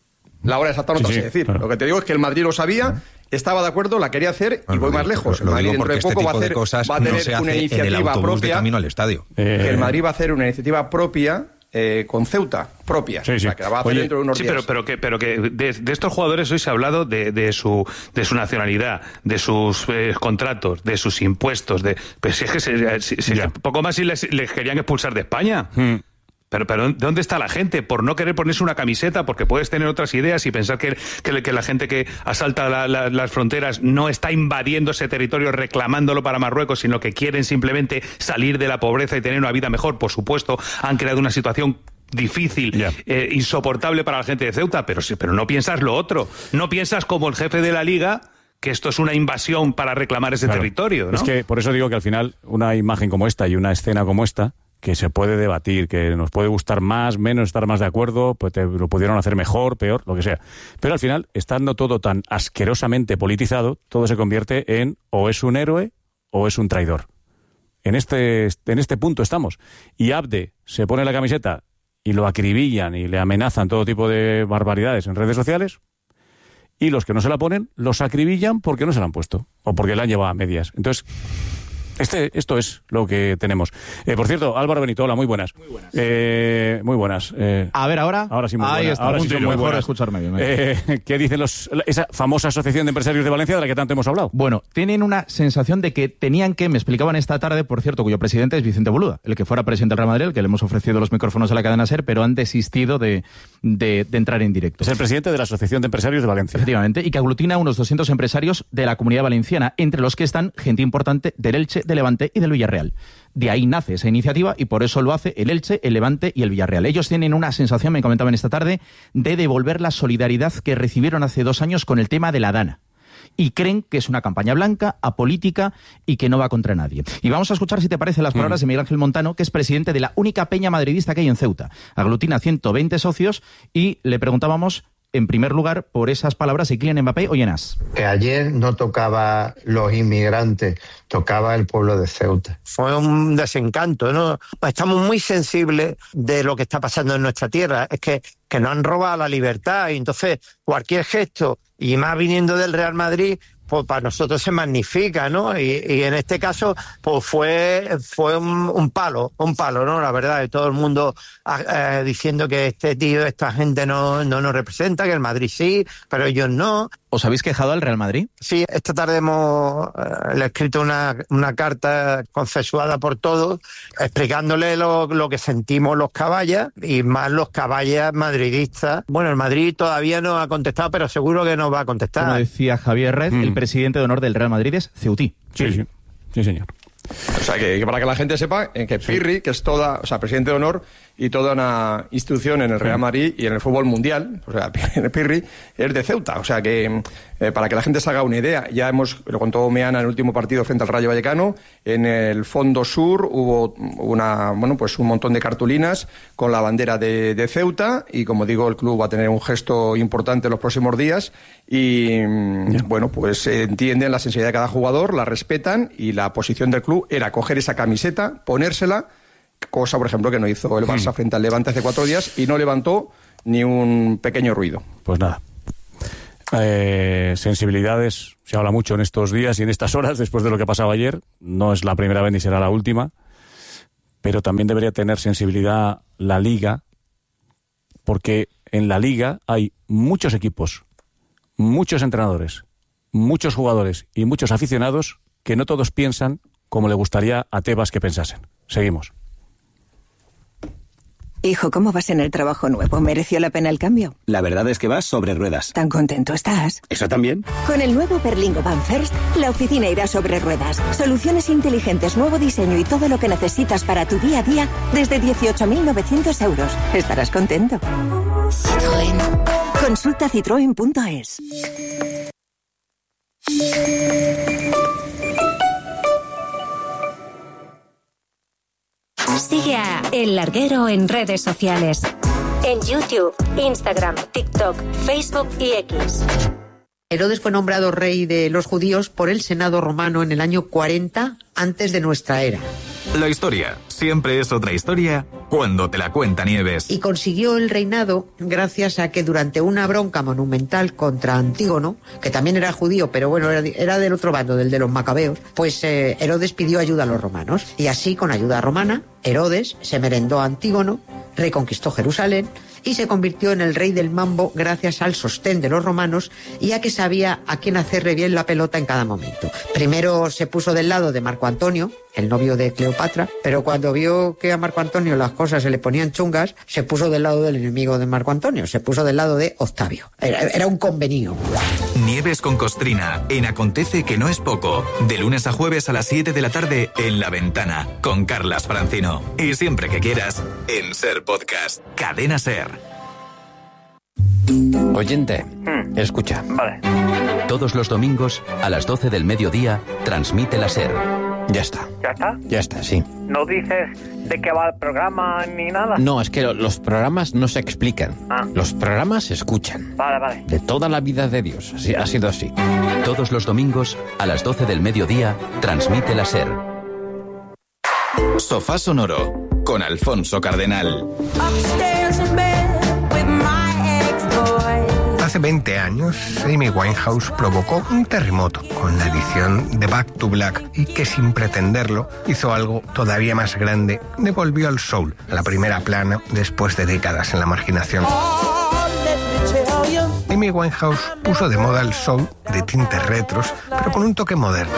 [SPEAKER 14] La hora exacta no te sí, sé sí, decir. Claro. Lo que te digo es que el Madrid lo sabía, estaba de acuerdo, la quería hacer y bueno, voy más lejos. El Madrid dentro de poco este va a hacer, va a tener
[SPEAKER 5] no
[SPEAKER 14] una iniciativa propia.
[SPEAKER 5] De camino al estadio.
[SPEAKER 14] Eh... Que el Madrid va a hacer una iniciativa propia. Eh, con Ceuta propia,
[SPEAKER 10] sí, sí.
[SPEAKER 14] O sea, que la va a hacer
[SPEAKER 12] Oye,
[SPEAKER 14] dentro de unos
[SPEAKER 12] sí,
[SPEAKER 14] días.
[SPEAKER 12] pero, pero que, pero que de, de estos jugadores hoy se ha hablado de, de su de su nacionalidad, de sus eh, contratos, de sus impuestos, de pues si es que se, si, si poco más si les, les querían expulsar de España. Hmm. Pero, pero ¿dónde está la gente? Por no querer ponerse una camiseta, porque puedes tener otras ideas y pensar que, que, que la gente que asalta la, la, las fronteras no está invadiendo ese territorio reclamándolo para Marruecos, sino que quieren simplemente salir de la pobreza y tener una vida mejor. Por supuesto, han creado una situación difícil, yeah. eh, insoportable para la gente de Ceuta, pero, pero no piensas lo otro. No piensas como el jefe de la Liga que esto es una invasión para reclamar ese claro. territorio, ¿no?
[SPEAKER 4] Es que por eso digo que al final una imagen como esta y una escena como esta que se puede debatir, que nos puede gustar más, menos, estar más de acuerdo, pues te, lo pudieron hacer mejor, peor, lo que sea. Pero al final, estando todo tan asquerosamente politizado, todo se convierte en o es un héroe o es un traidor. En este, en este punto estamos. Y Abde se pone la camiseta y lo acribillan y le amenazan todo tipo de barbaridades en redes sociales, y los que no se la ponen los acribillan porque no se la han puesto o porque la han llevado a medias. Entonces... Este, esto es lo que tenemos. Eh, por cierto, Álvaro Benito, hola, muy buenas. Muy buenas. Eh, muy buenas. Eh,
[SPEAKER 16] a ver, ahora.
[SPEAKER 4] Ahora sí, muy
[SPEAKER 16] Ahí
[SPEAKER 4] buenas.
[SPEAKER 16] está,
[SPEAKER 4] ahora sí son muy
[SPEAKER 16] mejor
[SPEAKER 4] buenas.
[SPEAKER 16] escucharme bien.
[SPEAKER 4] Eh, ¿Qué dicen los, esa famosa Asociación de Empresarios de Valencia de la que tanto hemos hablado?
[SPEAKER 16] Bueno, tienen una sensación de que tenían que, me explicaban esta tarde, por cierto, cuyo presidente es Vicente Boluda, el que fuera presidente del Real Madrid, el que le hemos ofrecido los micrófonos a la cadena SER, pero han desistido de, de, de entrar en directo.
[SPEAKER 4] Es el presidente de la Asociación de Empresarios de Valencia.
[SPEAKER 16] Efectivamente, y que aglutina a unos doscientos empresarios de la Comunidad Valenciana, entre los que están gente importante del Elche, de Levante y del Villarreal. Real. De ahí nace esa iniciativa y por eso lo hace el Elche, el Levante y el Villarreal. Ellos tienen una sensación, me comentaban esta tarde, de devolver la solidaridad que recibieron hace dos años con el tema de la Dana. Y creen que es una campaña blanca, apolítica y que no va contra nadie. Y vamos a escuchar, si te parece, las palabras mm. de Miguel Ángel Montano, que es presidente de la única peña madridista que hay en Ceuta. Aglutina ciento veinte socios y le preguntábamos en primer lugar, por esas palabras de Kylian Mbappé. Oye, Nas.
[SPEAKER 17] Que ayer no tocaba los inmigrantes, tocaba el pueblo de Ceuta.
[SPEAKER 19] Fue un desencanto, ¿no? Estamos muy sensibles de lo que está pasando en nuestra tierra. Es que, que nos han robado la libertad y entonces cualquier gesto, y más viniendo del Real Madrid, pues para nosotros se magnifica, ¿no? Y, y en este caso, pues fue fue un, un palo, un palo, ¿no? La verdad, de todo el mundo eh, diciendo que este tío, esta gente no, no nos representa, que el Madrid sí, pero ellos no.
[SPEAKER 16] ¿Os habéis quejado al Real Madrid?
[SPEAKER 19] Sí, esta tarde hemos eh, le he escrito una, una carta consensuada por todos, explicándole lo, lo que sentimos los caballas, y más los caballas madridistas. Bueno, el Madrid todavía no ha contestado, pero seguro que nos va a contestar.
[SPEAKER 16] Como decía Javier Red, mm. el presidente de honor del Real Madrid es Ceutí.
[SPEAKER 4] Sí, sí, sí, señor.
[SPEAKER 14] O sea, que, que para que la gente sepa que Pirri, que es toda, o sea, presidente de honor y toda una institución en el Real Madrid y en el fútbol mundial, o sea, Pirri es de Ceuta. O sea, que eh, para que la gente se haga una idea, ya hemos, lo contó Meana en el último partido frente al Rayo Vallecano, en el fondo sur hubo una, bueno, pues un montón de cartulinas con la bandera de, de Ceuta, y como digo, el club va a tener un gesto importante en los próximos días y, yeah. bueno, pues eh, entienden la sensibilidad de cada jugador, la respetan, y la posición del club era coger esa camiseta, ponérsela, cosa, por ejemplo, que no hizo el Barça frente al Levante hace cuatro días, y no levantó ni un pequeño ruido.
[SPEAKER 4] Pues nada. Eh, sensibilidades, se habla mucho en estos días y en estas horas, después de lo que pasaba ayer. No es la primera vez ni será la última, pero también debería tener sensibilidad la Liga, porque en la Liga hay muchos equipos, muchos entrenadores, muchos jugadores y muchos aficionados que no todos piensan como le gustaría a Tebas que pensasen. Seguimos.
[SPEAKER 20] Hijo, ¿cómo vas en el trabajo nuevo? ¿Mereció la pena el cambio?
[SPEAKER 21] La verdad es que vas sobre ruedas.
[SPEAKER 20] ¿Tan contento estás?
[SPEAKER 21] ¿Eso también?
[SPEAKER 20] Con el nuevo Berlingo Van First, la oficina irá sobre ruedas. Soluciones inteligentes, nuevo diseño y todo lo que necesitas para tu día a día desde dieciocho mil novecientos euros. Estarás contento. Citroën. Consulta citroen punto es.
[SPEAKER 22] Sigue a El Larguero en redes sociales. En YouTube, Instagram, TikTok, Facebook y X.
[SPEAKER 23] Herodes fue nombrado rey de los judíos por el Senado romano en el año cuarenta antes de nuestra era.
[SPEAKER 24] La historia siempre es otra historia cuando te la cuenta Nieves.
[SPEAKER 23] Y consiguió el reinado gracias a que durante una bronca monumental contra Antígono, que también era judío, pero bueno, era, era del otro bando, del de los macabeos, pues eh, Herodes pidió ayuda a los romanos. Y así, con ayuda romana, Herodes se merendó a Antígono, reconquistó Jerusalén y se convirtió en el rey del mambo gracias al sostén de los romanos y a que sabía a quién hacerle bien la pelota en cada momento. Primero se puso del lado de Marco Antonio, el novio de Cleopatra, pero cuando vio que a Marco Antonio las cosas se le ponían chungas, se puso del lado del enemigo de Marco Antonio, se puso del lado de Octavio. Era, era un convenio.
[SPEAKER 24] Nieves con Costrina, en Acontece que no es poco, de lunes a jueves a las siete de la tarde en La Ventana, con Carlas Francino. Y siempre que quieras, en Ser Podcast, Cadena Ser.
[SPEAKER 26] Oyente, mm. escucha.
[SPEAKER 27] Vale.
[SPEAKER 26] Todos los domingos, a las doce del mediodía, transmite la Ser. Ya está.
[SPEAKER 27] ¿Ya está?
[SPEAKER 26] Ya está, sí.
[SPEAKER 27] ¿No dices de qué va el programa ni nada?
[SPEAKER 26] No, es que los programas no se explican.
[SPEAKER 27] Ah.
[SPEAKER 26] Los programas se escuchan.
[SPEAKER 27] Vale, vale.
[SPEAKER 26] De toda la vida de Dios. Así, ha sido así. Todos los domingos, a las doce del mediodía, transmite la Ser.
[SPEAKER 24] Sofá Sonoro, con Alfonso Cardenal.
[SPEAKER 30] Hace veinte años, Amy Winehouse provocó un terremoto con la edición de Back to Black y que, sin pretenderlo, hizo algo todavía más grande: devolvió al soul a la primera plana después de décadas en la marginación. Amy Winehouse puso de moda el soul de tintes retros, pero con un toque moderno.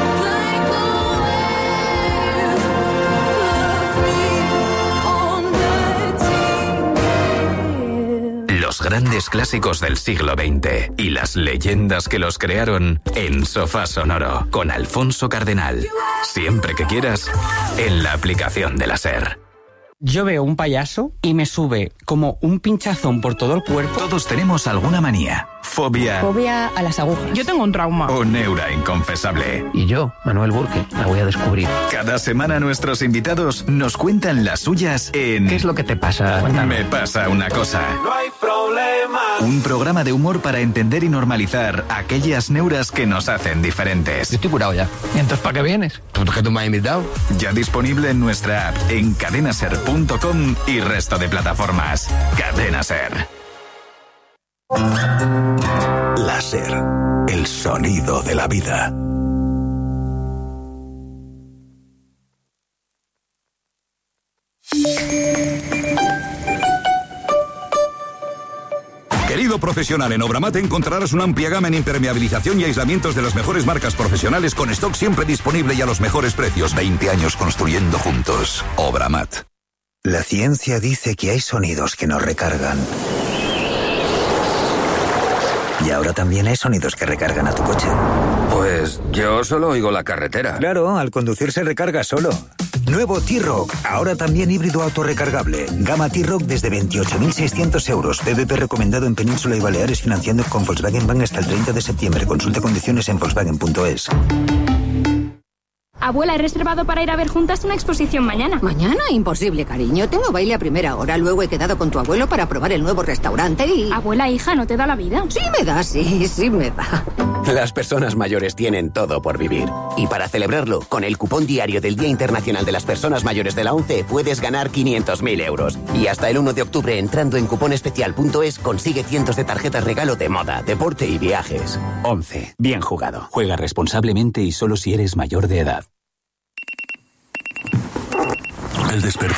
[SPEAKER 24] Los grandes clásicos del siglo veinte y las leyendas que los crearon en Sofá Sonoro con Alfonso Cardenal. Siempre que quieras, en la aplicación de la Ser.
[SPEAKER 31] Yo veo un payaso y me sube como un pinchazón por todo el cuerpo.
[SPEAKER 24] Todos tenemos alguna manía. Fobia
[SPEAKER 1] Fobia a las agujas.
[SPEAKER 2] Yo tengo un trauma.
[SPEAKER 24] o neura inconfesable.
[SPEAKER 1] Y yo, Manuel Burke, la voy a descubrir.
[SPEAKER 24] Cada semana nuestros invitados nos cuentan las suyas en...
[SPEAKER 1] ¿Qué es lo que te pasa?
[SPEAKER 24] Me pasa una cosa.
[SPEAKER 3] No hay problema.
[SPEAKER 24] Un programa de humor para entender y normalizar aquellas neuras que nos hacen diferentes.
[SPEAKER 1] Yo estoy curado ya. ¿Y entonces para qué vienes? ¿Tú que tú me has invitado?
[SPEAKER 24] Ya disponible en nuestra app, en cadenaser punto com y resto de plataformas. Cadena Ser.
[SPEAKER 8] Láser, el sonido de la vida.
[SPEAKER 9] Querido profesional, en Obramat encontrarás una amplia gama en impermeabilización y aislamientos de las mejores marcas profesionales con stock siempre disponible y a los mejores precios. veinte años construyendo juntos. Obramat.
[SPEAKER 13] La ciencia dice que hay sonidos que nos recargan. Y ahora también hay sonidos que recargan a tu coche.
[SPEAKER 18] Pues yo solo oigo la carretera.
[SPEAKER 13] Claro, al conducir se recarga solo. Nuevo T-Rock, ahora también híbrido autorrecargable. Gama T-Rock desde veintiocho mil seiscientos euros. B B P recomendado en Península y Baleares, financiando con Volkswagen Bank hasta el treinta de septiembre. Consulta condiciones en volkswagen punto es.
[SPEAKER 25] Abuela, he reservado para ir a ver juntas una exposición mañana.
[SPEAKER 28] ¿Mañana? Imposible, cariño. Tengo baile a primera hora. Luego he quedado con tu abuelo para probar el nuevo restaurante y...
[SPEAKER 25] Abuela, hija, ¿no te da la vida?
[SPEAKER 28] Sí me da, sí, sí me da.
[SPEAKER 29] Las personas mayores tienen todo por vivir. Y para celebrarlo, con el cupón diario del Día Internacional de las Personas Mayores de la ONCE puedes ganar quinientos mil euros. Y hasta el uno de octubre, entrando en cuponespecial punto es, consigue cientos de tarjetas regalo de moda, deporte y viajes.
[SPEAKER 24] ONCE. Bien jugado. Juega responsablemente y solo si eres mayor de edad.
[SPEAKER 9] Al despertar